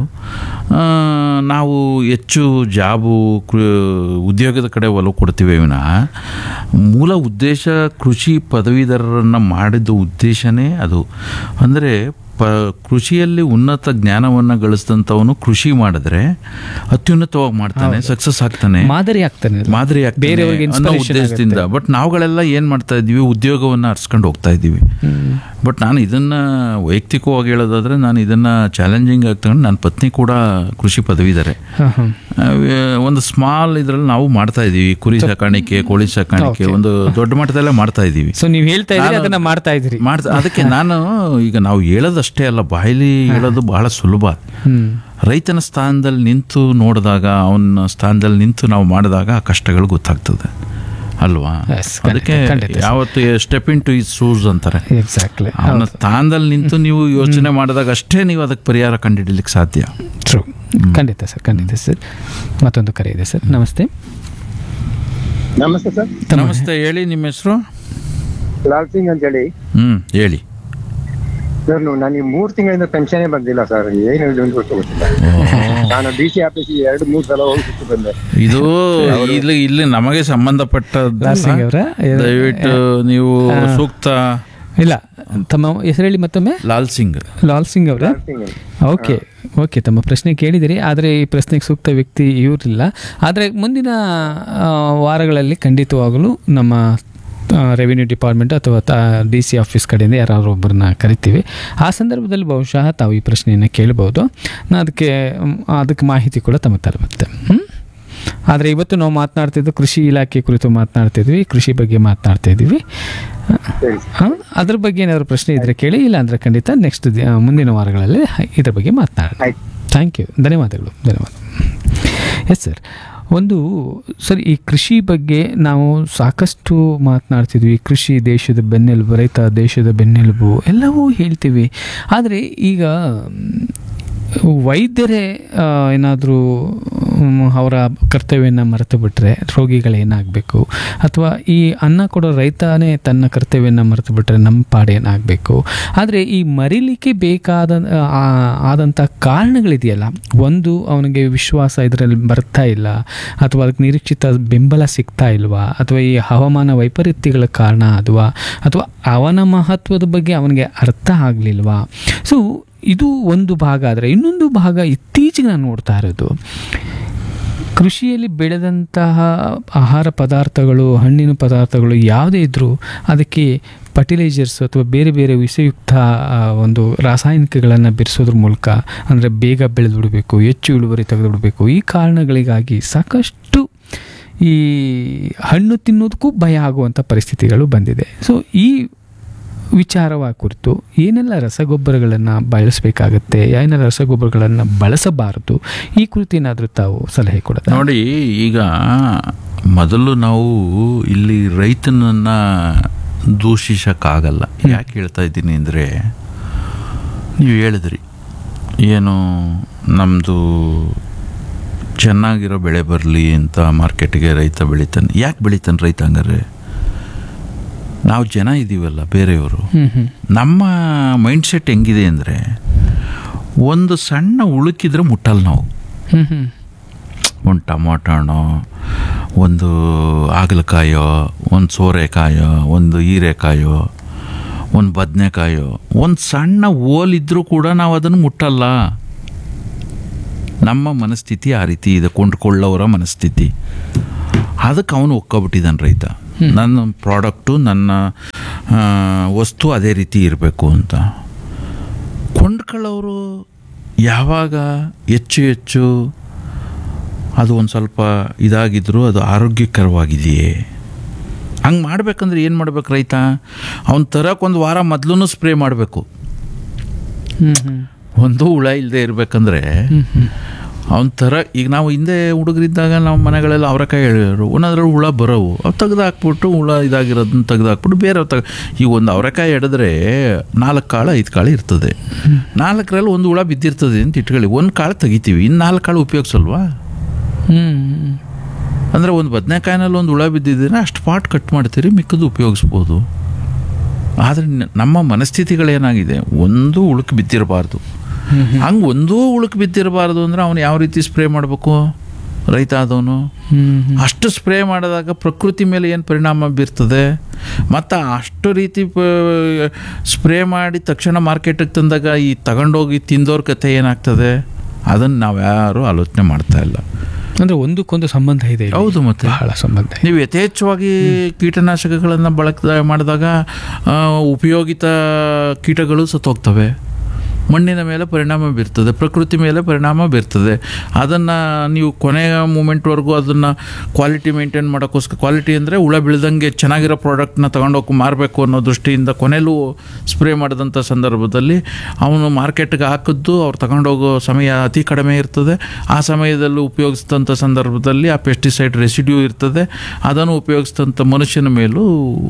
[SPEAKER 1] ನಾವು ಹೆಚ್ಚು ಜಾಬು ಉದ್ಯೋಗದ ಕಡೆ ಒಲವು ಕೊಡ್ತೀವಿ ವಿನಃ ಮೂಲ ಉದ್ದೇಶ ಕೃಷಿ ಪದವೀಧರರನ್ನು ಮಾಡಿದ ಉದ್ದೇಶನೇ ಅದು. ಅಂದರೆ ಕೃಷಿಯಲ್ಲಿ ಉನ್ನತ ಜ್ಞಾನವನ್ನು ಗಳಿಸಿದಂಥವನು ಕೃಷಿ ಮಾಡಿದ್ರೆ ಅತ್ಯುನ್ನತವಾಗಿ ಮಾಡ್ತಾನೆ, ಸಕ್ಸಸ್ ಆಗ್ತಾನೆ, ಮಾದರಿ ಆಗ್ತಾನೆ ಅನ್ನೋ ಉದ್ದೇಶದಿಂದ. ಬಟ್ ನಾವುಗಳೆಲ್ಲ ಏನು ಮಾಡ್ತಾ ಇದ್ದೀವಿ, ಉದ್ಯೋಗವನ್ನು ಅರ್ಸ್ಕೊಂಡು ಹೋಗ್ತಾ ಇದ್ದೀವಿ. ಬಟ್ ನಾನು ಇದನ್ನು ವೈಯಕ್ತಿಕವಾಗಿ ಹೇಳೋದಾದರೆ, ನಾನು ಇದನ್ನು ಚಾಲೆಂಜಿಂಗ್ ಆಗಿ ತಗೊಂಡು, ನನ್ನ ಪತ್ನಿ ಕೂಡ ಕೃಷಿ ಪದವಿದ್ದಾರೆ. ಒಂದು ಸ್ಮಾಲ್ ಇದರಲ್ಲಿ ನಾವು ಮಾಡ್ತಾ ಇದ್ದೀವಿ, ಕುರಿ ಸಾಕಾಣಿಕೆ, ಕೋಳಿ ಸಾಕಾಣಿಕೆ ಒಂದು ದೊಡ್ಡ ಮಟ್ಟದಲ್ಲೇ ಮಾಡ್ತಾ ಇದ್ದೀವಿ.
[SPEAKER 2] ನೀವು ಹೇಳ್ತಾ ಇದ್ದೀರಿ, ಅದನ್ನ ಮಾಡ್ತಾ ಇದ್ದೀರಿ.
[SPEAKER 1] ಅದಕ್ಕೆ ನಾನು ಈಗ ನಾವು ಹೇಳೋದಷ್ಟೇ ಅಲ್ಲ, ಬಾಯಲ್ಲಿ ಹೇಳೋದು ಬಹಳ ಸುಲಭ. ರೈತನ ಸ್ಥಾನದಲ್ಲಿ ನಿಂತು ನೋಡಿದಾಗ, ಅವನ ಸ್ಥಾನದಲ್ಲಿ ನಿಂತು ನಾವು ಮಾಡಿದಾಗ ಆ ಕಷ್ಟಗಳು ಗೊತ್ತಾಗ್ತದೆ ಅಲ್ವಾ. ಅದಕ್ಕೆ ಯಾವತ್ತು step in two is shoes ಅಂತಾರೆ. ಅವನ ಸ್ಥಾನದಲ್ಲಿ ನಿಂತು ನೀವು ಯೋಚನೆ ಮಾಡಿದಾಗ ಅಷ್ಟೇ ನೀವು ಅದಕ್ಕೆ ಪರಿಹಾರ ಕಂಡುಹಿಡಲಿಕ್ಕೆ ಸಾಧ್ಯ.
[SPEAKER 2] ಟ್ರೂ. ಖಂಡಿತ ಸರ್, ಖಂಡಿತ ಸರ್. ಮತ್ತೊಂದು ಕರೆ ಇದೆ ಸರ್. ನಮಸ್ತೆ.
[SPEAKER 4] ನಮಸ್ತೆ ಸರ್.
[SPEAKER 1] ನಮಸ್ತೆ, ಹೇಳಿ ನಿಮ್ಮ ಹೆಸರು?
[SPEAKER 4] ಲಾಲ್ ಸಿಂಗ್ ಅಂತ ಹೇಳಿ.
[SPEAKER 1] ಹೇಳಿ
[SPEAKER 4] ಸರ್. ನನಗೆ 3 ತಿಂಗಳಿಂದ ಪೆನ್ಷನ್ ಬಂದಿಲ್ಲ ಸರ್. ಏನು ಗೊತ್ತಿಲ್ಲ. ನಾನು DC ಆಫೀಸಿಗೆ 2-3 ಸಲ ಹೋಗಿ ಬಂದೆ.
[SPEAKER 1] ಇದು ಇಲ್ಲಿ ನಮಗೆ ಸಂಬಂಧಪಟ್ಟ ದಯವಿಟ್ಟು ನೀವು ಸೂಕ್ತ.
[SPEAKER 2] ಇಲ್ಲ, ತಮ್ಮ ಹೆಸರು ಹೇಳಿ ಮತ್ತೊಮ್ಮೆ.
[SPEAKER 1] ಲಾಲ್ ಸಿಂಗ್.
[SPEAKER 2] ಲಾಲ್ ಸಿಂಗ್ ಅವರ. ಓಕೆ ಓಕೆ, ತಮ್ಮ ಪ್ರಶ್ನೆ ಕೇಳಿದಿರಿ. ಆದರೆ ಈ ಪ್ರಶ್ನೆಗೆ ಸೂಕ್ತ ವ್ಯಕ್ತಿ ಇವರಿಲ್ಲ. ಆದರೆ ಮುಂದಿನ ವಾರಗಳಲ್ಲಿ ಖಂಡಿತವಾಗಲೂ ನಮ್ಮ ರೆವಿನ್ಯೂ ಡಿಪಾರ್ಟ್ಮೆಂಟ್ ಅಥವಾ DC ಆಫೀಸ್ ಕಡೆಯಿಂದ ಯಾರಾದರೂ ಒಬ್ಬರನ್ನ ಕರಿತೀವಿ. ಆ ಸಂದರ್ಭದಲ್ಲಿ ಬಹುಶಃ ತಾವು ಈ ಪ್ರಶ್ನೆಯನ್ನು ಕೇಳಬಹುದು. ಅದಕ್ಕೆ ಮಾಹಿತಿ ಕೂಡ ತಮಗೆ ತಲುಪುತ್ತೆ. ಆದರೆ ಇವತ್ತು ನಾವು ಮಾತನಾಡ್ತಿದ್ದು ಕೃಷಿ ಇಲಾಖೆ ಕುರಿತು ಮಾತನಾಡ್ತಿದ್ವಿ, ಕೃಷಿ ಬಗ್ಗೆ ಮಾತನಾಡ್ತಾ ಇದ್ದೀವಿ. ಅದ್ರ ಬಗ್ಗೆ ಏನಾದರೂ ಪ್ರಶ್ನೆ ಇದ್ದರೆ ಕೇಳಿ, ಇಲ್ಲ ಅಂದರೆ ಖಂಡಿತ ನೆಕ್ಸ್ಟ್ ಮುಂದಿನ ವಾರಗಳಲ್ಲಿ ಇದ್ರ ಬಗ್ಗೆ ಮಾತನಾಡೋಣ. ಥ್ಯಾಂಕ್ ಯು, ಧನ್ಯವಾದಗಳು. Yes sir. ಸರ್, ಈ ಕೃಷಿ ಬಗ್ಗೆ ನಾವು ಸಾಕಷ್ಟು ಮಾತನಾಡ್ತಿದ್ವಿ. ಕೃಷಿ ದೇಶದ ಬೆನ್ನೆಲುಬು, ರೈತ ದೇಶದ ಬೆನ್ನೆಲುಬು ಎಲ್ಲವೂ ಹೇಳ್ತೀವಿ. ಆದರೆ ಈಗ ವೈದ್ಯರೇ ಏನಾದರೂ ಅವರ ಕರ್ತವ್ಯನ ಮರೆತು ಬಿಟ್ಟರೆ ರೋಗಿಗಳೇನಾಗಬೇಕು, ಅಥವಾ ಈ ಅನ್ನ ಕೊಡೋ ರೈತನೇ ತನ್ನ ಕರ್ತವ್ಯನ ಮರೆತು ಬಿಟ್ಟರೆ ನಮ್ಮ ಪಾಡೇನಾಗಬೇಕು. ಆದರೆ ಈ ಮರಿಲಿಕ್ಕೆ ಆದಂಥ ಕಾರಣಗಳಿದೆಯಲ್ಲ, ಒಂದು ಅವನಿಗೆ ವಿಶ್ವಾಸ ಇದರಲ್ಲಿ ಬರ್ತಾ ಇಲ್ಲ, ಅಥವಾ ಅದಕ್ಕೆ ನಿರೀಕ್ಷಿತ ಬೆಂಬಲ ಸಿಗ್ತಾ ಇಲ್ವಾ, ಅಥವಾ ಈ ಹವಾಮಾನ ವೈಪರೀತ್ಯಗಳ ಕಾರಣ ಅಥವಾ ಅವನ ಮಹತ್ವದ ಬಗ್ಗೆ ಅವನಿಗೆ ಅರ್ಥ ಆಗಲಿಲ್ವಾ. ಸೊ ಇದು ಒಂದು ಭಾಗ. ಆದರೆ ಇನ್ನೊಂದು ಭಾಗ ಇತ್ತೀಚೆಗೆ ನಾನು ನೋಡ್ತಾ ಇರೋದು, ಕೃಷಿಯಲ್ಲಿ ಬೆಳೆದಂತಹ ಆಹಾರ ಪದಾರ್ಥಗಳು, ಹಣ್ಣಿನ ಪದಾರ್ಥಗಳು ಯಾವುದೇ ಇದ್ದರೂ ಅದಕ್ಕೆ ಫರ್ಟಿಲೈಸರ್ಸ್ ಅಥವಾ ಬೇರೆ ಬೇರೆ ವಿಷಯುಕ್ತ ಒಂದು ರಾಸಾಯನಿಕಗಳನ್ನು ಬೆರೆಸೋದ್ರ ಮೂಲಕ, ಅಂದರೆ ಬೇಗ ಬೆಳೆದು ಬಿಡಬೇಕು, ಹೆಚ್ಚು ಇಳುವರಿ ತೆಗೆದು ಬಿಡಬೇಕು, ಈ ಕಾರಣಗಳಿಗಾಗಿ ಸಾಕಷ್ಟು ಈ ಹಣ್ಣು ತಿನ್ನೋದಕ್ಕೂ ಭಯ ಆಗುವಂಥ ಪರಿಸ್ಥಿತಿಗಳು ಬಂದಿದೆ. ಸೊ ಈ ವಿಚಾರವ ಕುರಿತು ಏನೆಲ್ಲ ರಸಗೊಬ್ಬರಗಳನ್ನು ಬಳಸಬೇಕಾಗತ್ತೆ, ಏನೆಲ್ಲ ರಸಗೊಬ್ಬರಗಳನ್ನು ಬಳಸಬಾರದು, ಈ ಕುರಿತು ಏನಾದರೂ ತಾವು ಸಲಹೆ ಕೊಡೋದು?
[SPEAKER 1] ನೋಡಿ, ಈಗ ಮೊದಲು ನಾವು ಇಲ್ಲಿ ರೈತನನ್ನು ದೂಷಿಸೋಕ್ಕಾಗಲ್ಲ. ಯಾಕೆ ಹೇಳ್ತಾ ಇದ್ದೀನಿ ಅಂದರೆ, ನೀವು ಹೇಳಿದ್ರಿ ಏನು ನಮ್ಮದು ಚೆನ್ನಾಗಿರೋ ಬೆಳೆ ಬರಲಿ ಅಂತ ಮಾರ್ಕೆಟ್ಗೆ ರೈತ ಬೆಳಿತಾನೆ. ಯಾಕೆ ಬೆಳಿತಾನೆ ರೈತ? ಹಂಗಾರೆ ನಾವು ಜನ ಇದ್ದೀವಲ್ಲ ಬೇರೆಯವರು,
[SPEAKER 2] ಹ್ಮ್
[SPEAKER 1] ನಮ್ಮ ಮೈಂಡ್ಸೆಟ್ ಹೆಂಗಿದೆ ಅಂದರೆ ಒಂದು ಸಣ್ಣ ಉಳುಕಿದ್ರೆ ಮುಟ್ಟಲ್ಲ ನಾವು.
[SPEAKER 2] ಹ್ಮ್ ಹ್ಮ್
[SPEAKER 1] ಒಂದು ಟೊಮೊಟೊ ಹಣ್ಣು, ಒಂದು ಹಾಗಲಕಾಯೋ, ಒಂದು ಸೋರೆಕಾಯೋ, ಒಂದು ಹೀರೆಕಾಯೋ, ಒಂದು ಬದನೆಕಾಯೋ, ಒಂದು ಸಣ್ಣ ಓಲಿದ್ರೂ ಕೂಡ ನಾವು ಅದನ್ನು ಮುಟ್ಟಲ್ಲ. ನಮ್ಮ ಮನಸ್ಥಿತಿ ಆ ರೀತಿ ಇದೆ, ಕೊಂಡ್ಕೊಳ್ಳೋರ ಮನಸ್ಥಿತಿ. ಅದಕ್ಕೆ ಅವನು ಒಕ್ಕೊಬಿಟ್ಟಿದ್ದಾನೆ ರೈತ. ನನ್ನ ಪ್ರಾಡಕ್ಟು, ನನ್ನ ವಸ್ತು ಅದೇ ರೀತಿ ಇರಬೇಕು ಅಂತ. ಕೊಂಡ್ಕೊಳ್ಳೋರು ಯಾವಾಗ ಹೆಚ್ಚು ಅದು ಒಂದು ಸ್ವಲ್ಪ ಇದಾಗಿದ್ರೂ ಅದು ಆರೋಗ್ಯಕರವಾಗಿದೆಯೇ, ಹಂಗೆ ಮಾಡ್ಬೇಕಂದ್ರೆ ಏನು ಮಾಡ್ಬೇಕು ರೈತ? ಅವನ ತರಕ್ಕೆ ಒಂದು ವಾರ ಮೊದಲು ಸ್ಪ್ರೇ ಮಾಡಬೇಕು. ಒಂದು ಹುಳ ಇಲ್ಲದೆ ಇರಬೇಕಂದ್ರೆ ಅವನ ಥರ. ಈಗ ನಾವು ಹಿಂದೆ ಹುಡುಗರಿದ್ದಾಗ ನಮ್ಮ ಮನೆಗಳೆಲ್ಲ ಅವರೆಕಾಯಿ ಹೇಳಿದ್ರು, ಒಂದದ್ರಲ್ಲಿ ಹುಳ ಬರೋವು, ಅವು ತೆಗ್ದು ಹಾಕ್ಬಿಟ್ಟು ಹುಳ ಇದಾಗಿರೋದನ್ನ ತೆಗ್ದು ಹಾಕ್ಬಿಟ್ಟು ಬೇರೆ ಈಗ ಒಂದು ಅವರೆಕಾಯಿ ಹಿಡಿದ್ರೆ 4 ಕಾಳು 5 ಕಾಳು ಇರ್ತದೆ. 4ರಲ್ಲಿ ಒಂದು ಹುಳ ಬಿದ್ದಿರ್ತದೆ ಅಂತ ಇಟ್ಕೊಳ್ಳಿ, ಒಂದು ಕಾಳು ತೆಗಿತೀವಿ, ಇನ್ನು 4 ಕಾಳು ಉಪಯೋಗಿಸಲ್ವಾ? ಅಂದರೆ ಒಂದು ಬದನೆಕಾಯಿನಲ್ಲಿ ಒಂದು ಹುಳ ಬಿದ್ದಿದ್ರೆ ಅಷ್ಟು ಪಾಟ್ ಕಟ್ ಮಾಡ್ತೀರಿ, ಮಿಕ್ಕದು ಉಪಯೋಗಿಸ್ಬೋದು. ಆದರೆ ನಮ್ಮ ಮನಸ್ಥಿತಿಗಳೇನಾಗಿದೆ, ಒಂದು ಉಳುಕು ಬಿದ್ದಿರಬಾರ್ದು. ಹಂಗೆ ಒಂದೂ ಉಳುಕು ಬಿದ್ದಿರಬಾರ್ದು ಅಂದರೆ ಅವನು ಯಾವ ರೀತಿ ಸ್ಪ್ರೇ ಮಾಡಬೇಕು ರೈತ ಆದವನು? ಅಷ್ಟು ಸ್ಪ್ರೇ ಮಾಡಿದಾಗ ಪ್ರಕೃತಿ ಮೇಲೆ ಏನು ಪರಿಣಾಮ ಬೀರ್ತದೆ, ಮತ್ತು ಅಷ್ಟು ರೀತಿ ಸ್ಪ್ರೇ ಮಾಡಿ ತಕ್ಷಣ ಮಾರ್ಕೆಟಿಗೆ ತಂದಾಗ ಈ ತಗೊಂಡೋಗಿ ತಿಂದೋರ ಕತೆ ಏನಾಗ್ತದೆ, ಅದನ್ನು ನಾವು ಯಾರೂ ಆಲೋಚನೆ ಮಾಡ್ತಾ ಇಲ್ಲ.
[SPEAKER 2] ಅಂದರೆ ಒಂದಕ್ಕೊಂದು ಸಂಬಂಧ ಇದೆ.
[SPEAKER 1] ಹೌದು, ಮತ್ತೆ
[SPEAKER 2] ಬಹಳ ಸಂಬಂಧ.
[SPEAKER 1] ನೀವು ಯಥೇಚ್ಛವಾಗಿ ಕೀಟನಾಶಕಗಳನ್ನು ಮಾಡಿದಾಗ ಉಪಯೋಗಿತ ಕೀಟಗಳು ಸತ್ತೋಗ್ತವೆ, ಮಣ್ಣಿನ ಮೇಲೆ ಪರಿಣಾಮ ಬೀರ್ತದೆ, ಪ್ರಕೃತಿ ಮೇಲೆ ಪರಿಣಾಮ ಬೀರ್ತದೆ. ಅದನ್ನು ನೀವು ಕೊನೆಯ ಮೂಮೆಂಟ್ವರೆಗೂ ಅದನ್ನು ಕ್ವಾಲಿಟಿ ಮೇಂಟೈನ್ ಮಾಡೋಕ್ಕೋಸ್ಕರ, ಕ್ವಾಲಿಟಿ ಅಂದರೆ ಹುಳ ಬೀಳ್ದಂಗೆ ಚೆನ್ನಾಗಿರೋ ಪ್ರಾಡಕ್ಟ್ನ ತೊಗೊಂಡೋಗಿ ಮಾರಬೇಕು ಅನ್ನೋ ದೃಷ್ಟಿಯಿಂದ ಕೊನೆಯಲ್ಲೂ ಸ್ಪ್ರೇ ಮಾಡಿದಂಥ ಸಂದರ್ಭದಲ್ಲಿ ಅವನು ಮಾರ್ಕೆಟ್ಗೆ ಹಾಕಿದ್ದು ಅವ್ರು ತಗೊಂಡೋಗೋ ಸಮಯ ಅತಿ ಕಡಿಮೆ ಇರ್ತದೆ. ಆ ಸಮಯದಲ್ಲಿ ಉಪಯೋಗಿಸಿದಂಥ ಸಂದರ್ಭದಲ್ಲಿ ಆ ಪೆಸ್ಟಿಸೈಡ್ ರೆಸಿಡ್ಯೂ ಇರ್ತದೆ, ಅದನ್ನು ಉಪಯೋಗಿಸಿದಂಥ ಮನುಷ್ಯನ ಮೇಲೂ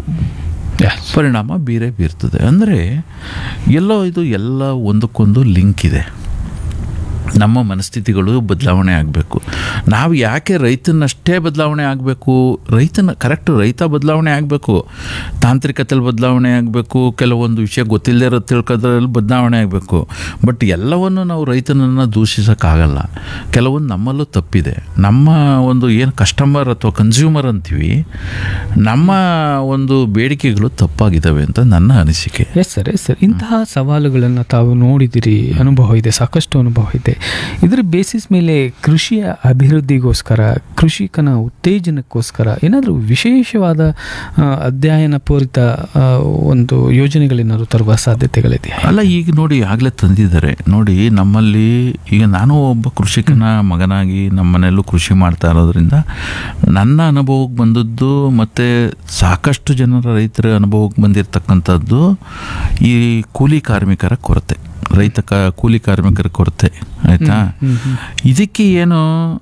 [SPEAKER 1] ಪರಿಣಾಮ ಬೀರ್ತದೆ. ಅಂದರೆ ಎಲ್ಲೋ ಇದು ಎಲ್ಲ ಒಂದಕ್ಕೊಂದು ಲಿಂಕ್ ಇದೆ. ನಮ್ಮ ಮನಸ್ಥಿತಿಗಳು ಬದಲಾವಣೆ ಆಗಬೇಕು. ನಾವು ಯಾಕೆ ರೈತನಷ್ಟೇ ಬದಲಾವಣೆ ಆಗಬೇಕು? ರೈತ ಬದಲಾವಣೆ ಆಗಬೇಕು, ತಾಂತ್ರಿಕತೆಯಲ್ಲಿ ಬದಲಾವಣೆ ಆಗಬೇಕು, ಕೆಲವೊಂದು ವಿಷಯ ಗೊತ್ತಿಲ್ಲದೆ ಇರೋ ತಿಳ್ಕೋದ್ರಲ್ಲಿ ಬದಲಾವಣೆ ಆಗಬೇಕು. ಬಟ್ ಎಲ್ಲವನ್ನು ನಾವು ರೈತನನ್ನು ದೂಷಿಸೋಕ್ಕಾಗಲ್ಲ. ಕೆಲವೊಂದು ನಮ್ಮಲ್ಲೂ ತಪ್ಪಿದೆ. ನಮ್ಮ ಒಂದು ಏನು ಕಸ್ಟಮರ್ ಅಥವಾ ಕನ್ಸ್ಯೂಮರ್ ಅಂತೀವಿ, ನಮ್ಮ ಒಂದು ಬೇಡಿಕೆಗಳು ತಪ್ಪಾಗಿದ್ದಾವೆ ಅಂತ ನನ್ನ ಅನಿಸಿಕೆ.
[SPEAKER 2] Yes sir. ಇಂತಹ ಸವಾಲುಗಳನ್ನು ತಾವು ನೋಡಿದಿರಿ, ಅನುಭವ ಇದೆ, ಸಾಕಷ್ಟು ಅನುಭವ ಇದೆ. ಇದರ ಬೇಸಿಸ್ ಮೇಲೆ ಕೃಷಿಯ ಅಭಿವೃದ್ಧಿಗೋಸ್ಕರ, ಕೃಷಿಕನ ಉತ್ತೇಜನಕ್ಕೋಸ್ಕರ ಏನಾದರೂ ವಿಶೇಷವಾದ ಅಧ್ಯಯನ ಪೂರಿತ ಒಂದು ಯೋಜನೆಗಳೇನಾದ್ರು ತರುವ ಸಾಧ್ಯತೆಗಳಿದೆಯಾ?
[SPEAKER 1] ಅಲ್ಲ, ಈಗ ನೋಡಿ ಆಗಲೇ ತಂದಿದ್ದಾರೆ ನೋಡಿ. ನಮ್ಮಲ್ಲಿ ಈಗ ನಾನು ಒಬ್ಬ ಕೃಷಿಕನ ಮಗನಾಗಿ ನಮ್ಮ ಮನೆಯಲ್ಲೂ ಕೃಷಿ ಮಾಡ್ತಾ ಇರೋದ್ರಿಂದ ನನ್ನ ಅನುಭವಕ್ಕೆ ಬಂದದ್ದು ಮತ್ತು ಸಾಕಷ್ಟು ಜನರ ರೈತರ ಅನುಭವಕ್ಕೆ ಬಂದಿರತಕ್ಕಂಥದ್ದು ಈ ಕೂಲಿ ಕಾರ್ಮಿಕರ ಕೊರತೆ, ಕೂಲಿ ಕಾರ್ಮಿಕರ ಕೊರತೆ. ಆಯಿತಾ? ಇದಕ್ಕೆ ಏನು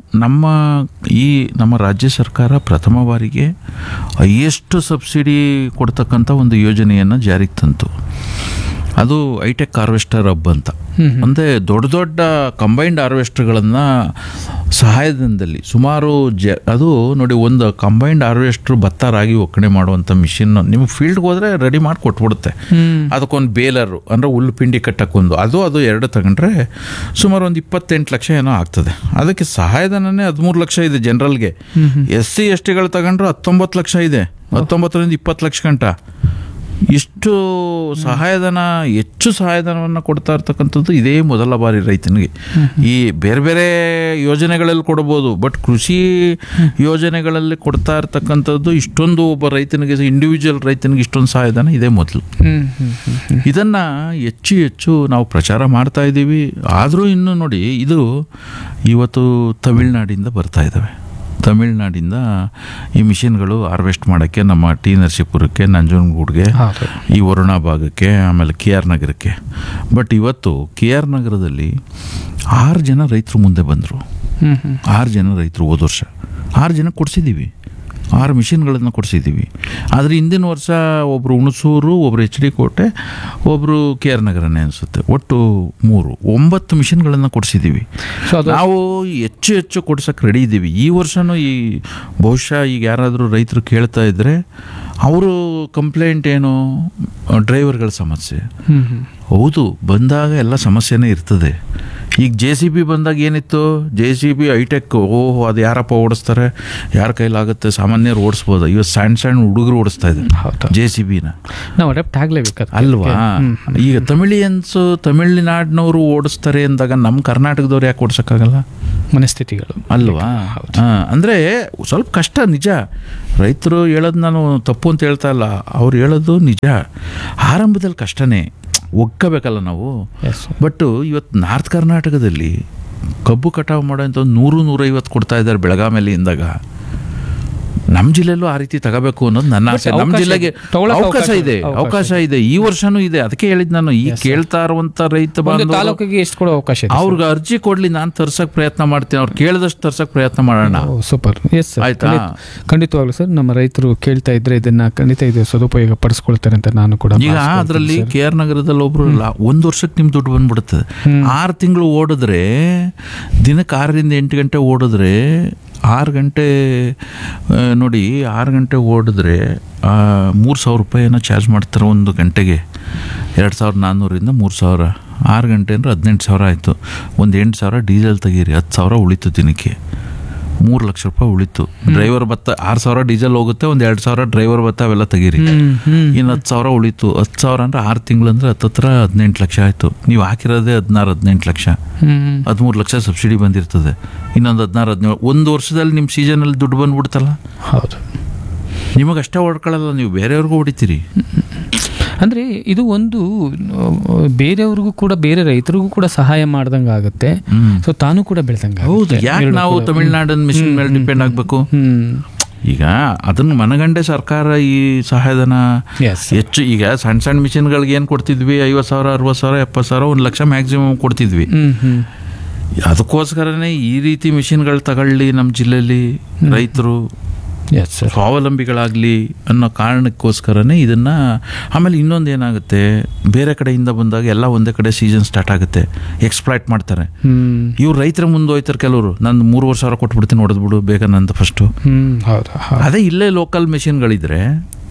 [SPEAKER 1] ನಮ್ಮ ರಾಜ್ಯ ಸರ್ಕಾರ ಪ್ರಥಮ ಬಾರಿಗೆ ಹೈಯೆಸ್ಟ್ ಸಬ್ಸಿಡಿ ಕೊಡ್ತಕ್ಕಂಥ ಒಂದು ಯೋಜನೆಯನ್ನು ಜಾರಿಗೆ ತಂತು. ಅದು ಹೈಟೆಕ್ ಹಾರ್ವೆಸ್ಟರ್ ಹಬ್ ಅಂತ. ಅಂದರೆ ದೊಡ್ಡ ಕಂಬೈನ್ಡ್ ಹಾರ್ವೆಸ್ಟರ್ಗಳನ್ನು ಸಹಾಯಧನದಲ್ಲಿ ಸುಮಾರು ಅದು ನೋಡಿ, ಒಂದು ಕಂಬೈನ್ಡ್ ಹಾರ್ವೆಸ್ಟ್ರು ಭತ್ತ ರಾಗಿ ಒಕ್ಕಣೆ ಮಾಡುವಂಥ ಮಿಷಿನ್ ನಿಮಗೆ ಫೀಲ್ಡ್ಗೆ ಹೋದರೆ ರೆಡಿ ಮಾಡಿ ಕೊಟ್ಬಿಡುತ್ತೆ. ಅದಕ್ಕೊಂದು ಬೇಲರು ಅಂದರೆ ಹುಲ್ಲು ಪಿಂಡಿ ಕಟ್ಟಕ್ಕೊಂದು, ಅದು 2 ತಗೊಂಡ್ರೆ ಸುಮಾರು ಒಂದು 28 ಲಕ್ಷ ಏನೋ ಆಗ್ತದೆ. ಅದಕ್ಕೆ ಸಹಾಯಧನನೇ 13 ಲಕ್ಷ ಇದೆ ಜನರಲ್ಗೆ. SC STಗಳು ತಗೊಂಡ್ರೆ 19 ಲಕ್ಷ ಇದೆ, 19ರಿಂದ 20 ಲಕ್ಷ ಗಂಟ. ಇಷ್ಟು ಹೆಚ್ಚು ಸಹಾಯಧನವನ್ನು ಕೊಡ್ತಾ ಇರ್ತಕ್ಕಂಥದ್ದು ಇದೇ ಮೊದಲ ಬಾರಿ ರೈತನಿಗೆ. ಈ ಬೇರೆ ಬೇರೆ ಯೋಜನೆಗಳಲ್ಲಿ ಕೊಡ್ಬೋದು, ಬಟ್ ಕೃಷಿ ಯೋಜನೆಗಳಲ್ಲಿ ಕೊಡ್ತಾ ಇರ್ತಕ್ಕಂಥದ್ದು ಇಷ್ಟೊಂದು ಒಬ್ಬ ರೈತನಿಗೆ, ಇಂಡಿವಿಜುವಲ್ ರೈತನಿಗೆ ಇಷ್ಟೊಂದು ಸಹಾಯಧನ ಇದೇ ಮೊದಲು. ಇದನ್ನು ಹೆಚ್ಚು ನಾವು ಪ್ರಚಾರ ಮಾಡ್ತಾ ಇದ್ದೀವಿ. ಆದರೂ ಇನ್ನೂ ನೋಡಿ, ಇದು ಇವತ್ತು ತಮಿಳ್ನಾಡಿಂದ ಬರ್ತಾ ಇದ್ದಾವೆ. ತಮಿಳ್ನಾಡಿಂದ ಈ ಮಿಷಿನ್ಗಳು ಹಾರ್ವೆಸ್ಟ್ ಮಾಡೋಕ್ಕೆ ನಮ್ಮ ಟಿ ನರಸೀಪುರಕ್ಕೆ, ನಂಜನಗೂಡಿಗೆ, ಈ ವರುಣಾ ಭಾಗಕ್ಕೆ, ಆಮೇಲೆ KR ನಗರಕ್ಕೆ. ಬಟ್ ಇವತ್ತು KR ನಗರದಲ್ಲಿ 6 ಜನ ರೈತರು ಮುಂದೆ ಬಂದರು. 6 ಜನ ರೈತರು ಹೋದ ವರ್ಷ 6 ಜನ ಕೊಡಿಸಿದ್ದೀವಿ. 6 ಮಿಷಿನ್ಗಳನ್ನು ಕೊಡಿಸಿದ್ದೀವಿ. ಆದರೆ ಹಿಂದಿನ ವರ್ಷ ಒಬ್ಬರು ಹುಣಸೂರು, ಒಬ್ಬರು ಎಚ್ ಡಿ ಕೋಟೆ, ಒಬ್ಬರು ಕೆ ಆರ್ ನಗರನೇ ಅನಿಸುತ್ತೆ, ಒಟ್ಟು 9 ಮಿಷಿನ್ಗಳನ್ನು ಕೊಡಿಸಿದ್ದೀವಿ. ನಾವು ಹೆಚ್ಚು ಕೊಡ್ಸೋಕ್ಕೆ ರೆಡಿ ಇದ್ದೀವಿ. ಈ ವರ್ಷನೂ ಬಹುಶಃ ಈಗ ಯಾರಾದರೂ ರೈತರು ಕೇಳ್ತಾ ಇದ್ದರೆ ಅವರು ಕಂಪ್ಲೇಂಟ್ ಏನು, ಡ್ರೈವರ್ಗಳ ಸಮಸ್ಯೆ. ಹೌದು, ಬಂದಾಗ ಎಲ್ಲ ಸಮಸ್ಯೆನೇ ಇರ್ತದೆ. ಈಗ JCB ಬಂದಾಗ ಏನಿತ್ತು, JCB ಹೈಟೆಕ್, ಓಹೋ ಅದು ಯಾರಪ್ಪ ಓಡಿಸ್ತಾರೆ, ಯಾರ ಕೈಲಾಗುತ್ತೆ, ಸಾಮಾನ್ಯರು ಓಡಿಸ್ಬೋದು. ಇವತ್ತು ಸಣ್ಣ ಹುಡುಗರು ಓಡಿಸ್ತಾ ಇದ್ದಾರೆ JCBನ.
[SPEAKER 2] ನಾವು ಅಡಾಪ್ಟ್ ಆಗಲೇಬೇಕು
[SPEAKER 1] ಅಲ್ವಾ? ಈಗ ತಮಿಳಿಯನ್ಸು, ತಮಿಳುನಾಡಿನವರು ಓಡಿಸ್ತಾರೆ ಅಂದಾಗ ನಮ್ಮ ಕರ್ನಾಟಕದವ್ರು ಯಾಕೆ ಓಡಿಸೋಕ್ಕಾಗಲ್ಲ?
[SPEAKER 2] ಮನಸ್ಥಿತಿಗಳು
[SPEAKER 1] ಅಲ್ವಾ? ಅಂದರೆ ಸ್ವಲ್ಪ ಕಷ್ಟ, ನಿಜ. ರೈತರು ಹೇಳೋದು ನಾನು ತಪ್ಪು ಅಂತ ಹೇಳ್ತಾ ಇಲ್ಲ, ಅವ್ರು ಹೇಳೋದು ನಿಜ. ಆರಂಭದಲ್ಲಿ ಕಷ್ಟನೇ, ಒಗ್ಗಬೇಕಲ್ಲ ನಾವು. ಬಟ್ ಇವತ್ತು ನಾರ್ತ್ ಕರ್ನಾಟಕದಲ್ಲಿ ಕಬ್ಬು ಕಟಾವು ಮಾಡೋಂಥ 100-150 ಕೊಡ್ತಾ ಇದ್ದಾರೆ ಬೆಳಗಾವಿಯಲ್ಲಿ ಇಂದಾಗ. ನಮ್ಮ ಜಿಲ್ಲೆಯಲ್ಲೂ ಆ ರೀತಿ ತಗೋಬೇಕು ಅನ್ನೋದು ನನ್ನ ಆಸೆ. ನಮ್ಮ ಜಿಲ್ಲೆಗೆ ಅವಕಾಶ ಇದೆ, ಈ ವರ್ಷನೂ ಇದೆ. ಅದಕ್ಕೆ ಹೇಳಿದ್ ನಾನು, ಈ ಕೇಳ್ತಾ ಇರುವಂತ ರೈತ
[SPEAKER 2] ತಾಲೂಕಿಗೆ ಎಷ್ಟು ಕೊಡೋ ಅವಕಾಶ ಇದೆ?
[SPEAKER 1] ಅವ್ರಿಗೆ ಅರ್ಜಿ ಕೊಡ್ಲಿ, ನಾನು ತರ್ಸಕ್ ಪ್ರಯತ್ನ ಮಾಡ್ತೀನಿ. ಅವ್ರು ಕೇಳಿದಷ್ಟು ತರ್ಸಕ್ ಪ್ರಯತ್ನ ಮಾಡೋಣ.
[SPEAKER 2] ಸೂಪರ್. ಎಸ್ ಸರ್, ಆಯ್ತಾ? ಖಂಡಿತವಾಗ್ಲು ಸರ್, ನಮ್ಮ ರೈತರು ಕೇಳ್ತಾ ಇದ್ರೆ ಇದನ್ನ ಖಂಡಿತ ಇದು ಸದುಪಯೋಗ ಪಡಿಸ್ಕೊಳ್ತಾರೆ ಅಂತ ನಾನು ಕೂಡ.
[SPEAKER 1] ಈಗ ಅದರಲ್ಲಿ ಕೆ ಆರ್ ನಗರದಲ್ಲಿ ಒಬ್ರು 1 ವರ್ಷಕ್ಕೆ ನಿಮ್ ದುಡ್ಡು ಬಂದ್ಬಿಡುತ್ತದೆ. 6 ತಿಂಗಳು ಓಡಿದ್ರೆ, ದಿನಕ್ಕೆ 6ರಿಂದ 8 ಗಂಟೆ ಓಡಿದ್ರೆ 6 ಗಂಟೆ ನೋಡಿ, 6 ಗಂಟೆ ಓಡಿದ್ರೆ 3,000 ರೂಪಾಯಿನ ಚಾರ್ಜ್ ಮಾಡ್ತಾರೆ ಒಂದು ಗಂಟೆಗೆ. 2,400ರಿಂದ 3,000. 6 ಗಂಟೆ ಅಂದರೆ 18,000 ಆಯಿತು. ಒಂದು 8,000 ಡೀಸೆಲ್ ತೆಗೀರಿ, 10,000 ಉಳಿತು ದಿನಕ್ಕೆ. 3 ಲಕ್ಷ ರೂಪಾಯಿ ಉಳಿತು. ಡ್ರೈವರ್ ಭತ್ತ 6,000 ಡೀಸೆಲ್ ಹೋಗುತ್ತೆ, ಒಂದು 2,000 ಡ್ರೈವರ್ ಭತ್ತ ಅವೆಲ್ಲ ತೆಗೀರಿ, ಇನ್ನು 10,000 ಉಳಿತು. 10,000 ಅಂದರೆ 6 ತಿಂಗಳು ಅಂದರೆ 18 ಲಕ್ಷ ಆಯಿತು. ನೀವು ಹಾಕಿರೋದೇ 18 ಲಕ್ಷ. 13 ಲಕ್ಷ ಸಬ್ಸಿಡಿ ಬಂದಿರ್ತದೆ. ಇನ್ನೊಂದು 17 ಒಂದು ವರ್ಷದಲ್ಲಿ ನಿಮ್ಮ ಸೀಸನಲ್ಲಿ ದುಡ್ಡು ಬಂದ್ಬಿಡ್ತಲ್ಲ.
[SPEAKER 2] ಹೌದು,
[SPEAKER 1] ನಿಮಗಷ್ಟೇ ಹೊಡ್ಕೊಳ್ಳಲ್ಲ, ನೀವು ಬೇರೆಯವ್ರಿಗೂ ಹೊಡಿತೀರಿ.
[SPEAKER 2] ಅಂದರೆ ಇದು ಒಂದು ಬೇರೆಯವ್ರಿಗೂ ಕೂಡ, ಬೇರೆ ರೈತರಿಗೂ ಕೂಡ ಸಹಾಯ ಮಾಡ್ದಂಗೆ ಆಗುತ್ತೆ. ಸೊ ತಾನು ಕೂಡ ಬೆಳೆದಂಗೆ.
[SPEAKER 1] ಹೌದು, ಯಾಕೆ ನಾವು ತಮಿಳ್ನಾಡಿನ ಮಿಷನ್ ಮೇಲೆ ಡಿಪೆಂಡ್ ಆಗಬೇಕು? ಈಗ ಅದನ್ನು ಮನಗಂಡೆ ಸರ್ಕಾರ ಈ ಸಹಾಯಧನ ಹೆಚ್ಚು. ಈಗ ಸಣ್ಣ ಮಿಷನ್ಗಳಿಗೆ ಏನು ಕೊಡ್ತಿದ್ವಿ? 50,000, 60,000, 70,000, 1 ಲಕ್ಷ ಮ್ಯಾಕ್ಸಿಮಮ್ ಕೊಡ್ತಿದ್ವಿ. ಅದಕ್ಕೋಸ್ಕರನೇ ಈ ರೀತಿ ಮಿಷಿನ್ಗಳು ತಗೊಳ್ಳಿ ನಮ್ಮ ಜಿಲ್ಲೆಯಲ್ಲಿ ರೈತರು ಸ್ವಾವಲಂಬಿಗಳಾಗಲಿ ಅನ್ನೋ ಕಾರಣಕ್ಕೋಸ್ಕರನೇ ಇದನ್ನು. ಆಮೇಲೆ ಇನ್ನೊಂದು ಏನಾಗುತ್ತೆ, ಬೇರೆ ಕಡೆಯಿಂದ ಬಂದಾಗ ಎಲ್ಲ ಒಂದೇ ಕಡೆ ಸೀಸನ್ ಸ್ಟಾರ್ಟ್ ಆಗುತ್ತೆ, ಎಕ್ಸ್ಪ್ಲಾಯ್ಟ್ ಮಾಡ್ತಾರೆ. ಇವ್ರು ರೈತರ ಮುಂದೆ ಹೋಯ್ತಾರೆ ಕೆಲವರು, ನಾನು 3,000 ಕೊಟ್ಬಿಡ್ತೀನಿ, ಹೊಡೆದ್ಬಿಡು ಬೇಗ ನಂದು ಫಸ್ಟು. ಅದೇ ಇಲ್ಲೇ ಲೋಕಲ್ ಮೆಷಿನ್ಗಳಿದ್ರೆ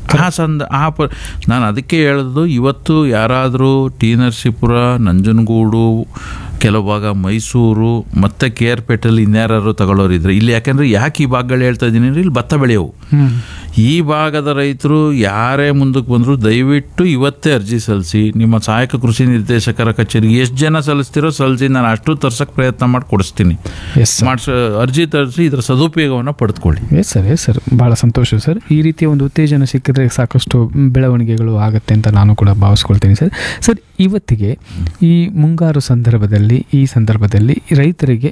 [SPEAKER 1] ನಾನು ಅದಕ್ಕೆ ಹೇಳೋದು, ಇವತ್ತು ಯಾರಾದರೂ ಟಿ ನರಸೀಪುರ, ನಂಜನಗೂಡು, ಕೆಲವು ಭಾಗ ಮೈಸೂರು ಮತ್ತು KR-ಪೇಟೆಯಲ್ಲಿ ಇನ್ಯಾರು ತಗೊಳ್ಳೋರಿದ್ರೆ ಇಲ್ಲಿ, ಯಾಕೆಂದರೆ ಯಾಕೆ ಈ ಭಾಗಗಳು ಹೇಳ್ತಾ ಇದ್ದೀನಿ ಅಂದರೆ ಇಲ್ಲಿ ಭತ್ತ ಬೆಳೆಯವು. ಈ ಭಾಗದ ರೈತರು ಯಾರೇ ಮುಂದಕ್ಕೆ ಬಂದರೂ ದಯವಿಟ್ಟು ಇವತ್ತೇ ಅರ್ಜಿ ಸಲ್ಲಿಸಿ. ನಿಮ್ಮ ಸಹಾಯಕ ಕೃಷಿ ನಿರ್ದೇಶಕರ ಕಚೇರಿಗೆ ಎಷ್ಟು ಜನ ಸಲ್ಲಿಸ್ತಿರೋ ಸಲ್ಲಿಸಿ, ನಾನು ಅಷ್ಟು ತರ್ಸಕ್ಕೆ ಪ್ರಯತ್ನ ಮಾಡಿ ಕೊಡಿಸ್ತೀನಿ. ಅರ್ಜಿ ತರಿಸಿ ಇದರ ಸದುಪಯೋಗವನ್ನು ಪಡೆದುಕೊಳ್ಳಿ.
[SPEAKER 2] ಎಸ್ ಸರ್, ಭಾಳ ಸಂತೋಷ ಸರ್. ಈ ರೀತಿಯ ಒಂದು ಉತ್ತೇಜನ ಸಿಕ್ಕಿದ್ರೆ ಸಾಕಷ್ಟು ಬೆಳವಣಿಗೆಗಳು ಆಗುತ್ತೆ ಅಂತ ನಾನು ಕೂಡ ಭಾವಿಸ್ಕೊಳ್ತೀನಿ ಸರ್. ಸರ್, ಇವತ್ತಿಗೆ ಈ ಮುಂಗಾರು ಈ ಸಂದರ್ಭದಲ್ಲಿ ರೈತರಿಗೆ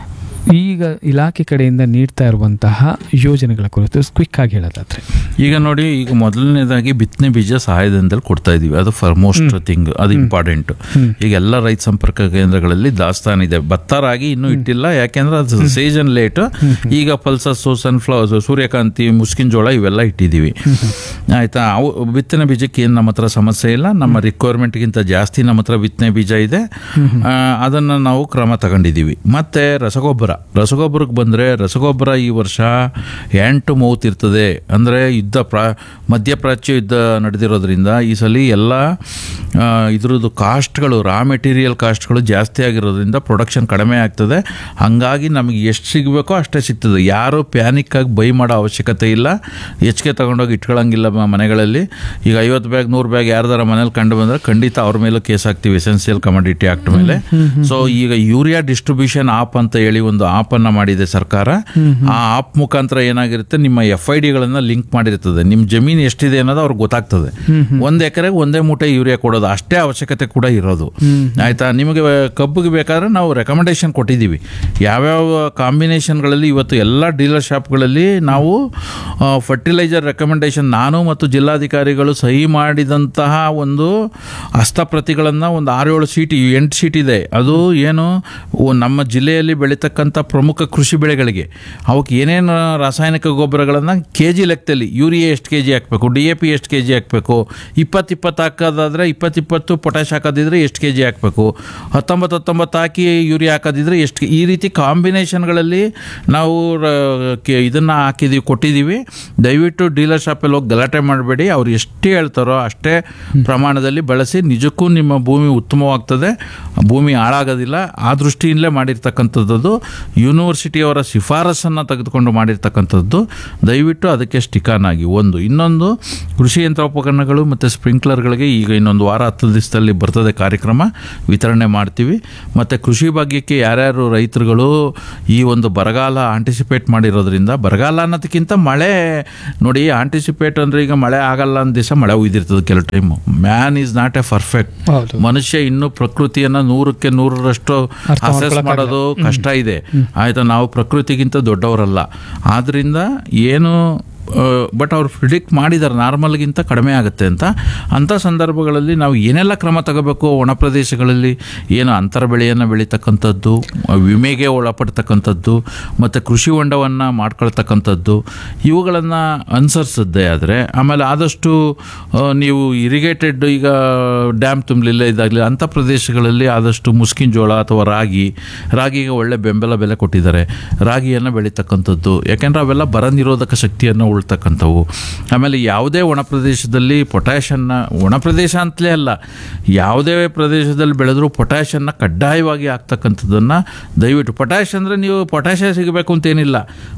[SPEAKER 2] ಈಗ ಇಲಾಖೆ ಕಡೆಯಿಂದ ನೀಡ್ತಾ ಇರುವಂತಹ ಯೋಜನೆಗಳ ಕುರಿತು ಕ್ವಿಕ್ ಆಗಿ ಹೇಳೋದಾದ್ರೆ,
[SPEAKER 1] ಈಗ ನೋಡಿ, ಈಗ ಮೊದಲನೇದಾಗಿ ಬಿತ್ತನೆ ಬೀಜ ಸಹಾಯಧನದಲ್ಲಿ ಕೊಡ್ತಾ ಇದೀವಿ. ಅದು ಫಾರ್ ಮೋಸ್ಟ್ ಥಿಂಗ್, ಅದು ಇಂಪಾರ್ಟೆಂಟ್. ಈಗ ಎಲ್ಲ ರೈತ ಸಂಪರ್ಕ ಕೇಂದ್ರಗಳಲ್ಲಿ ದಾಸ್ತಾನ ಇದೆ. ಭತ್ತ ರಾಗಿ ಇನ್ನೂ ಇಟ್ಟಿಲ್ಲ, ಯಾಕೆಂದ್ರೆ ಅದು ಸೀಸನ್ ಲೇಟ್. ಈಗ ಪಲ್ಸಸ್ಸು, ಸನ್ಫ್ಲವರ್ಸ್, ಸೂರ್ಯಕಾಂತಿ, ಮುಸ್ಕಿನ ಜೋಳ ಇವೆಲ್ಲ ಇಟ್ಟಿದ್ದೀವಿ. ಆಯ್ತಾ? ಅವು ಬಿತ್ತನೆ ಬೀಜಕ್ಕೆ ಏನು ನಮ್ಮ ಹತ್ರ ಸಮಸ್ಯೆ ಇಲ್ಲ. ನಮ್ಮ ರಿಕ್ವೈರ್ಮೆಂಟ್ಗಿಂತ ಜಾಸ್ತಿ ನಮ್ಮ ಹತ್ರ ಬಿತ್ತನೆ ಬೀಜ ಇದೆ. ಅದನ್ನು ನಾವು ಕ್ರಮ ತಗೊಂಡಿದ್ದೀವಿ. ಮತ್ತೆ ರಸಗೊಬ್ಬರಕ್ಕೆ ಬಂದರೆ, ರಸಗೊಬ್ಬರ ಈ ವರ್ಷ ಹ್ಯಾಂಡ್ ಟು ಮೌತ್ ಇರ್ತದೆ. ಅಂದರೆ ಮಧ್ಯಪ್ರಾಚ್ಯ ಯುದ್ಧ ನಡೆದಿರೋದ್ರಿಂದ ಈ ಸಲ ಎಲ್ಲ ಇದ್ರದ್ದು ಕಾಸ್ಟ್ಗಳು, ರಾ ಮೆಟೀರಿಯಲ್ ಕಾಸ್ಟ್ಗಳು ಜಾಸ್ತಿ ಆಗಿರೋದ್ರಿಂದ ಪ್ರೊಡಕ್ಷನ್ ಕಡಿಮೆ ಆಗ್ತದೆ. ಹಾಗಾಗಿ ನಮಗೆ ಎಷ್ಟು ಸಿಗಬೇಕೋ ಅಷ್ಟೇ ಸಿಗ್ತದೆ. ಯಾರು ಪ್ಯಾನಿಕ್ ಆಗಿ ಬೈ ಮಾಡೋ ಅವಶ್ಯಕತೆ ಇಲ್ಲ. ಹೆಚ್ಚಿಗೆ ತಗೊಂಡೋಗಿ ಇಟ್ಕೊಳ್ಳೋಂಗಿಲ್ಲ ಮನೆಗಳಲ್ಲಿ. ಈಗ 50 ಬ್ಯಾಗ್ 100 ಬ್ಯಾಗ್ ಯಾರ್ದಾರ ಮನೇಲಿ ಕಂಡು ಬಂದರೆ ಖಂಡಿತ ಅವ್ರ ಮೇಲೂ ಕೇಸ್ ಹಾಕ್ತೀವಿ, ಎಸೆನ್ಷಿಯಲ್ ಕಮೋಡಿಟಿ ಆಕ್ಟ್ ಮೇಲೆ. ಸೊ ಈಗ ಯೂರಿಯಾ ಡಿಸ್ಟ್ರಿಬ್ಯೂಷನ್ ಆಪ್ ಅಂತ ಹೇಳಿ ಒಂದು ಆಪ್ ಅನ್ನ ಮಾಡಿದೆ ಸರ್ಕಾರ. ಆ ಆಪ್ ಮುಖಾಂತರ ಏನಾಗಿರುತ್ತೆ, ನಿಮ್ಮ FIDಗಳನ್ನ ಲಿಂಕ್ ಮಾಡಿರ್ತದೆ. ನಿಮ್ಮ ಜಮೀನು ಎಷ್ಟಿದೆ ಅನ್ನೋದು ಅವ್ರಿಗೆ ಗೊತ್ತಾಗ್ತದೆ. 1 ಎಕರೆಗೆ 1 ಮೂಟೆ ಯೂರಿಯಾ ಕೊಡೋದು ಅಷ್ಟೇ ಅವಶ್ಯಕತೆ ಕೂಡ ಇರೋದು. ಆಯ್ತಾ? ನಿಮಗೆ ಕಬ್ಬಿಗೆ ಬೇಕಾದ್ರೆ ನಾವು ರೆಕಮೆಂಡೇಶನ್ ಕೊಟ್ಟಿದ್ದೀವಿ. ಯಾವ್ಯಾವ ಕಾಂಬಿನೇಷನ್ಗಳಲ್ಲಿ ಇವತ್ತು ಎಲ್ಲ ಡೀಲರ್ ಶಾಪ್ಗಳಲ್ಲಿ ನಾವು ಫರ್ಟಿಲೈಸರ್ ರೆಕಮೆಂಡೇಶನ್, ನಾನು ಮತ್ತು ಜಿಲ್ಲಾಧಿಕಾರಿಗಳು ಸಹಿ ಮಾಡಿದಂತಹ ಒಂದು ಹಸ್ತಪ್ರತಿಗಳನ್ನು ಒಂದು 6-7 ಶೀಟ್ 8 ಶೀಟ್ ಇದೆ. ಅದು ಏನು, ನಮ್ಮ ಜಿಲ್ಲೆಯಲ್ಲಿ ಬೆಳೀತಕ್ಕಂಥ ಬೆಳೀತಕ್ಕಂಥ ಪ್ರಮುಖ ಕೃಷಿ ಬೆಳೆಗಳಿಗೆ ಅವಕ್ಕೆ ಏನೇನು ರಾಸಾಯನಿಕ ಗೊಬ್ಬರಗಳನ್ನು ಕೆ ಜಿ ಲೆಕ್ಕದಲ್ಲಿ ಯೂರಿಯಾ ಎಷ್ಟು ಕೆ ಜಿ ಹಾಕಬೇಕು, DAP ಎಷ್ಟು ಕೆ ಜಿ ಹಾಕಬೇಕು, 20 ಹಾಕೋದಾದರೆ 20 ಪೊಟ್ಯಾಶ್ ಹಾಕೋದಿದ್ರೆ ಎಷ್ಟು ಕೆ ಜಿ ಹಾಕಬೇಕು, 19 ಹಾಕಿ ಯೂರಿಯಾ ಹಾಕೋದಿದ್ರೆ ಎಷ್ಟು, ಈ ರೀತಿ ಕಾಂಬಿನೇಷನ್ಗಳಲ್ಲಿ ನಾವು ಇದನ್ನು ಕೊಟ್ಟಿದ್ದೀವಿ. ದಯವಿಟ್ಟು ಡೀಲರ್ ಶಾಪಲ್ಲಿ ಹೋಗಿ ಗಲಾಟೆ ಮಾಡಬೇಡಿ. ಅವ್ರು ಎಷ್ಟೇ ಹೇಳ್ತಾರೋ ಅಷ್ಟೇ ಪ್ರಮಾಣದಲ್ಲಿ ಬಳಸಿ. ನಿಜಕ್ಕೂ ನಿಮ್ಮ ಭೂಮಿ ಉತ್ತಮವಾಗ್ತದೆ, ಭೂಮಿ ಹಾಳಾಗೋದಿಲ್ಲ. ಆ ದೃಷ್ಟಿಯಿಂದಲೇ ಮಾಡಿರ್ತಕ್ಕಂಥದ್ದು, ಯೂನಿವರ್ಸಿಟಿಯವರ ಶಿಫಾರಸನ್ನು ತೆಗೆದುಕೊಂಡು ಮಾಡಿರ್ತಕ್ಕಂಥದ್ದು. ದಯವಿಟ್ಟು ಅದಕ್ಕೆ ಸ್ಟಿಕಾನ್ ಆಗಿ. ಇನ್ನೊಂದು ಕೃಷಿ ಯಂತ್ರೋಪಕರಣಗಳು ಮತ್ತು ಸ್ಪ್ರಿಂಕ್ಲರ್ಗಳಿಗೆ ಈಗ ಇನ್ನೊಂದು ವಾರ 10 ದಿವಸದಲ್ಲಿ ಬರ್ತದೆ ಕಾರ್ಯಕ್ರಮ, ವಿತರಣೆ ಮಾಡ್ತೀವಿ. ಮತ್ತು ಕೃಷಿ ಭಾಗ್ಯಕ್ಕೆ ಯಾರ್ಯಾರು ರೈತರುಗಳು ಈ ಒಂದು ಬರಗಾಲ ಆಂಟಿಸಿಪೇಟ್ ಮಾಡಿರೋದ್ರಿಂದ, ಬರಗಾಲ ಅನ್ನೋದಕ್ಕಿಂತ ಮಳೆ ನೋಡಿ, ಆಂಟಿಸಿಪೇಟ್ ಅಂದರೆ ಈಗ ಮಳೆ ಆಗಲ್ಲ ಅಂದ ದಿವಸ ಮಳೆ ಉಯ್ದಿರ್ತದೆ ಕೆಲವು time. Man is not A perfect. ಮನುಷ್ಯ ಇನ್ನೂ ಪ್ರಕೃತಿಯನ್ನು 100ಕ್ಕೆ 100ರಷ್ಟು ಅಸೆಸ್ ಮಾಡೋದು ಕಷ್ಟ ಇದೆ. ಆಯಿತಾ, ನಾವು ಪ್ರಕೃತಿಗಿಂತ ದೊಡ್ಡವರಲ್ಲ. ಆದ್ದರಿಂದ ಏನು ಬಟ್ ಅವ್ರು ಪ್ರಿಡಿಕ್ಟ್ ಮಾಡಿದ್ದಾರೆ ನಾರ್ಮಲ್ಗಿಂತ ಕಡಿಮೆ ಆಗುತ್ತೆ ಅಂತ. ಅಂಥ ಸಂದರ್ಭಗಳಲ್ಲಿ ನಾವು ಏನೆಲ್ಲ ಕ್ರಮ ತಗೋಬೇಕು, ಒಣ ಪ್ರದೇಶಗಳಲ್ಲಿ ಏನು ಅಂತರ ಬೆಳೆಯನ್ನು ಬೆಳೀತಕ್ಕಂಥದ್ದು, ವಿಮೆಗೆ ಒಳಪಡ್ತಕ್ಕಂಥದ್ದು, ಮತ್ತು ಕೃಷಿ ಹೊಂಡವನ್ನು ಮಾಡ್ಕೊಳ್ತಕ್ಕಂಥದ್ದು, ಇವುಗಳನ್ನು ಅನುಸರಿಸಿದ್ದೇ ಆದರೆ, ಆಮೇಲೆ ಆದಷ್ಟು ನೀವು ಇರಿಗೇಟೆಡ್ ಈಗ ಡ್ಯಾಮ್ ತುಂಬಲಿಲ್ಲ ಇದಾಗಲಿ ಅಂಥ ಪ್ರದೇಶಗಳಲ್ಲಿ ಆದಷ್ಟು ಮುಸ್ಕಿನ ಜೋಳ ಅಥವಾ ರಾಗಿಗೆ ಒಳ್ಳೆ ಬೆಂಬಲ ಬೆಲೆ ಕೊಟ್ಟಿದ್ದಾರೆ. ರಾಗಿಯನ್ನು ಬೆಳೀತಕ್ಕಂಥದ್ದು, ಯಾಕೆಂದರೆ ಅವೆಲ್ಲ ಬರ ನಿರೋಧಕ ಶಕ್ತಿಯನ್ನು ಉಳ್ತಕ್ಕಂಥವು. ಆಮೇಲೆ ಯಾವುದೇ ಒಣ ಪ್ರದೇಶದಲ್ಲಿ ಪೊಟ್ಯಾಷನ್ನು, ಒಣ ಪ್ರದೇಶ ಅಂತಲೇ ಅಲ್ಲ, ಯಾವುದೇ ಪ್ರದೇಶದಲ್ಲಿ ಬೆಳೆದರೂ ಪೊಟ್ಯಾಷನ್ನು ಕಡ್ಡಾಯವಾಗಿ ಹಾಕ್ತಕ್ಕಂಥದ್ದನ್ನು ದಯವಿಟ್ಟು. ಪೊಟ್ಯಾಷ್ ಅಂದರೆ ನೀವು ಪೊಟ್ಯಾಷ್ ಸಿಗಬೇಕು ಅಂತೇನಿಲ್ಲ.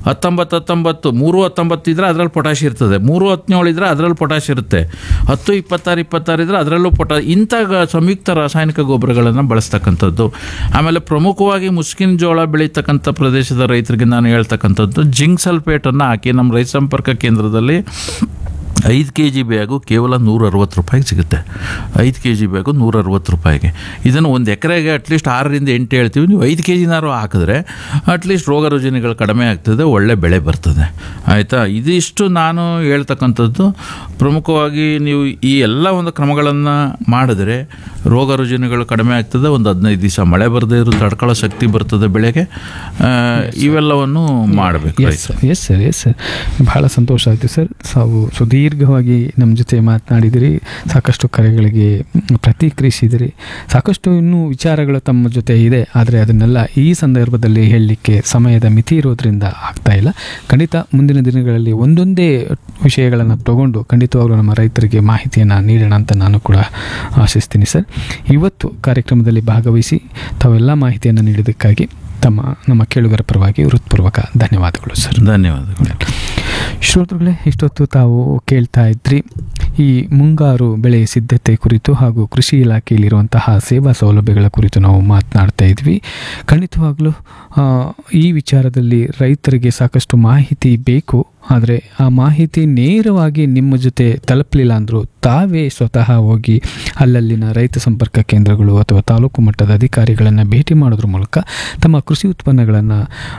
[SPEAKER 1] 19 ಇದ್ದರೆ ಅದರಲ್ಲಿ ಪೊಟ್ಯಾಷ್ ಇರ್ತದೆ, 17 ಇದ್ದರೆ ಅದರಲ್ಲಿ ಪೊಟ್ಯಾಷ್ ಇರುತ್ತೆ, 26 ಇದ್ದರೆ ಅದರಲ್ಲೂ ಇಂಥ ಸಂಯುಕ್ತ ರಾಸಾಯನಿಕ ಗೊಬ್ಬರಗಳನ್ನು ಬಳಸ್ತಕ್ಕಂಥದ್ದು. ಆಮೇಲೆ ಪ್ರಮುಖವಾಗಿ ಮುಸ್ಕಿನ ಜೋಳ ಬೆಳೀತಕ್ಕಂಥ ಪ್ರದೇಶದ ರೈತರಿಗೆ ನಾನು ಹೇಳ್ತಕ್ಕಂಥದ್ದು, ಜಿಂಕ್ ಸಲ್ಫೇಟನ್ನು ಹಾಕಿ. ನಮ್ಮ ರೈತ ಸಂಪರ್ಕ ಕೇಂದ್ರದಲ್ಲಿ 5 kg ಬ್ಯಾಗು ಕೇವಲ 160 ರೂಪಾಯಿಗೆ ಸಿಗುತ್ತೆ. 5 kg ಬ್ಯಾಗು 160 ರೂಪಾಯಿಗೆ. ಇದನ್ನು ಒಂದು ಎಕರೆಗೆ ಅಟ್ಲೀಸ್ಟ್ 6ರಿಂದ 8 ಹೇಳ್ತೀವಿ. ನೀವು 5 kg ಹಾಕಿದ್ರೆ ಅಟ್ಲೀಸ್ಟ್ ರೋಗ ರುಜಿನಗಳು ಕಡಿಮೆ ಆಗ್ತದೆ, ಒಳ್ಳೆ ಬೆಳೆ ಬರ್ತದೆ. ಆಯಿತಾ, ಇದಿಷ್ಟು ನಾನು ಹೇಳ್ತಕ್ಕಂಥದ್ದು. ಪ್ರಮುಖವಾಗಿ ನೀವು ಈ ಎಲ್ಲ ಒಂದು ಕ್ರಮಗಳನ್ನು ಮಾಡಿದ್ರೆ ರೋಗ ರುಜಿನಗಳು ಕಡಿಮೆ ಆಗ್ತದೆ. ಒಂದು 15 ದಿವಸ ಮಳೆ ಬರದೇ ಇರೋ ತಡ್ಕೊಳ್ಳೋ ಶಕ್ತಿ ಬರ್ತದೆ ಬೆಳೆಗೆ. ಇವೆಲ್ಲವನ್ನು ಮಾಡಬೇಕು.
[SPEAKER 2] ಎಸ್ ಸರ್, ಬಹಳ ಸಂತೋಷ ಆಯಿತು ಸರ್. ತಾವು ಸುದೀರ್ಘವಾಗಿ ನಮ್ಮ ಜೊತೆ ಮಾತನಾಡಿದಿರಿ, ಸಾಕಷ್ಟು ಕರೆಗಳಿಗೆ ಪ್ರತಿಕ್ರಿಯಿಸಿದಿರಿ, ಸಾಕಷ್ಟು ಇನ್ನೂ ವಿಚಾರಗಳು ತಮ್ಮ ಜೊತೆ ಇದೆ. ಆದರೆ ಅದನ್ನೆಲ್ಲ ಈ ಸಂದರ್ಭದಲ್ಲಿ ಹೇಳಲಿಕ್ಕೆ ಸಮಯದ ಮಿತಿ ಇರೋದ್ರಿಂದ ಆಗ್ತಾ ಇಲ್ಲ. ಖಂಡಿತ ಮುಂದಿನ ದಿನಗಳಲ್ಲಿ ಒಂದೊಂದೇ ವಿಷಯಗಳನ್ನು ತಗೊಂಡು ಖಂಡಿತವಾಗ್ಲೂ ನಮ್ಮ ರೈತರಿಗೆ ಮಾಹಿತಿಯನ್ನು ನೀಡೋಣ ಅಂತ ನಾನು ಕೂಡ ಆಶಿಸ್ತೀನಿ ಸರ್. ಇವತ್ತು ಕಾರ್ಯಕ್ರಮದಲ್ಲಿ ಭಾಗವಹಿಸಿ ತಾವೆಲ್ಲ ಮಾಹಿತಿಯನ್ನು ನೀಡಿದ್ದಕ್ಕಾಗಿ ನಮ್ಮ ಕೇಳುಗರ ಪರವಾಗಿ ಹೃತ್ಪೂರ್ವಕ ಧನ್ಯವಾದಗಳು ಸರ್.
[SPEAKER 1] ಧನ್ಯವಾದಗಳು.
[SPEAKER 2] ಶ್ರೋತೃಗಳೇ, ಇಷ್ಟೊತ್ತು ತಾವು ಕೇಳ್ತಾ ಇದ್ರಿ ಈ ಮುಂಗಾರು ಬೆಳೆ ಸಿದ್ಧತೆ ಕುರಿತು ಹಾಗೂ ಕೃಷಿ ಇಲಾಖೆಯಲ್ಲಿರುವಂತಹ ಸೇವಾ ಸೌಲಭ್ಯಗಳ ಕುರಿತು ನಾವು ಮಾತನಾಡ್ತಾ ಇದ್ವಿ. ಖಂಡಿತವಾಗ್ಲೂ ಈ ವಿಚಾರದಲ್ಲಿ ರೈತರಿಗೆ ಸಾಕಷ್ಟು ಮಾಹಿತಿ ಬೇಕು. ಆದರೆ ಆ ಮಾಹಿತಿ ನೇರವಾಗಿ ನಿಮ್ಮ ಜೊತೆ ತಲುಪಲಿಲ್ಲ ಅಂದರೂ ತಾವೇ ಸ್ವತಃ ಹೋಗಿ ಅಲ್ಲಲ್ಲಿನ ರೈತ ಸಂಪರ್ಕ ಕೇಂದ್ರಗಳು ಅಥವಾ ತಾಲೂಕು ಮಟ್ಟದ ಅಧಿಕಾರಿಗಳನ್ನು ಭೇಟಿ ಮಾಡೋದ್ರ ಮೂಲಕ ತಮ್ಮ ಕೃಷಿ ಉತ್ಪನ್ನಗಳನ್ನು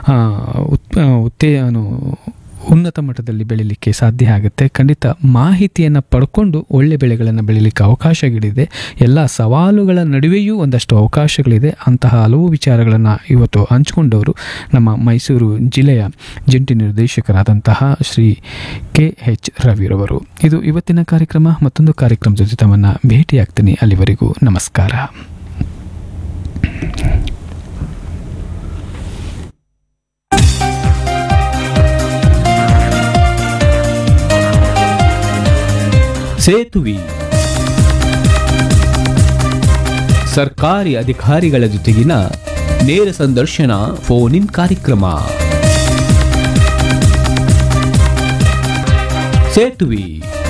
[SPEAKER 2] ಉನ್ನತ ಮಟ್ಟದಲ್ಲಿ ಬೆಳೀಲಿಕ್ಕೆ ಸಾಧ್ಯ ಆಗುತ್ತೆ. ಖಂಡಿತ ಮಾಹಿತಿಯನ್ನು ಪಡ್ಕೊಂಡು ಒಳ್ಳೆ ಬೆಳೆಗಳನ್ನು ಬೆಳೀಲಿಕ್ಕೆ ಅವಕಾಶಗಳಿದೆ. ಎಲ್ಲ ಸವಾಲುಗಳ ನಡುವೆಯೂ ಒಂದಷ್ಟು ಅವಕಾಶಗಳಿದೆ. ಅಂತಹ ಹಲವು ವಿಚಾರಗಳನ್ನು ಇವತ್ತು ಹಂಚಿಕೊಂಡವರು ನಮ್ಮ ಮೈಸೂರು ಜಿಲ್ಲೆಯ ಜಂಟಿ ನಿರ್ದೇಶಕರಾದಂತಹ ಶ್ರೀ KH ರವಿರವರು. ಇದು ಇವತ್ತಿನ ಕಾರ್ಯಕ್ರಮ. ಮತ್ತೊಂದು ಕಾರ್ಯಕ್ರಮದ ಜೊತೆ ತಮ್ಮನ್ನು ಭೇಟಿಯಾಗ್ತೀನಿ. ಅಲ್ಲಿವರೆಗೂ ನಮಸ್ಕಾರ.
[SPEAKER 5] ಸೇತುವೆ ಸರ್ಕಾರಿ ಅಧಿಕಾರಿಗಳ ಜೊತೆಗಿನ ನೇರ ಸಂದರ್ಶನ ಫೋನ್ ಇನ್ ಕಾರ್ಯಕ್ರಮ. ಸೇತುವೆ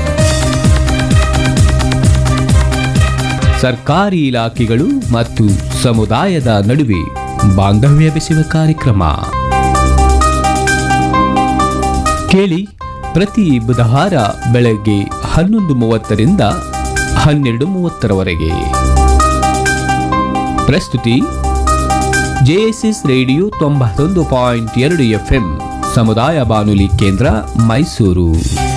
[SPEAKER 5] ಸರ್ಕಾರಿ ಇಲಾಖೆಗಳು ಮತ್ತು ಸಮುದಾಯದ ನಡುವೆ ಬಾಂಧವ್ಯ ಬೆಸೆಯುವ ಕಾರ್ಯಕ್ರಮ. ಕೇಳಿ ಪ್ರತಿ ಬುಧವಾರ ಬೆಳಗ್ಗೆ 11:30ರಿಂದ 12:30ರವರೆಗೆ. ಪ್ರಸ್ತುತಿ JSS ರೇಡಿಯೋ 91.2 FM ಸಮುದಾಯ ಬಾನುಲಿ ಕೇಂದ್ರ ಮೈಸೂರು.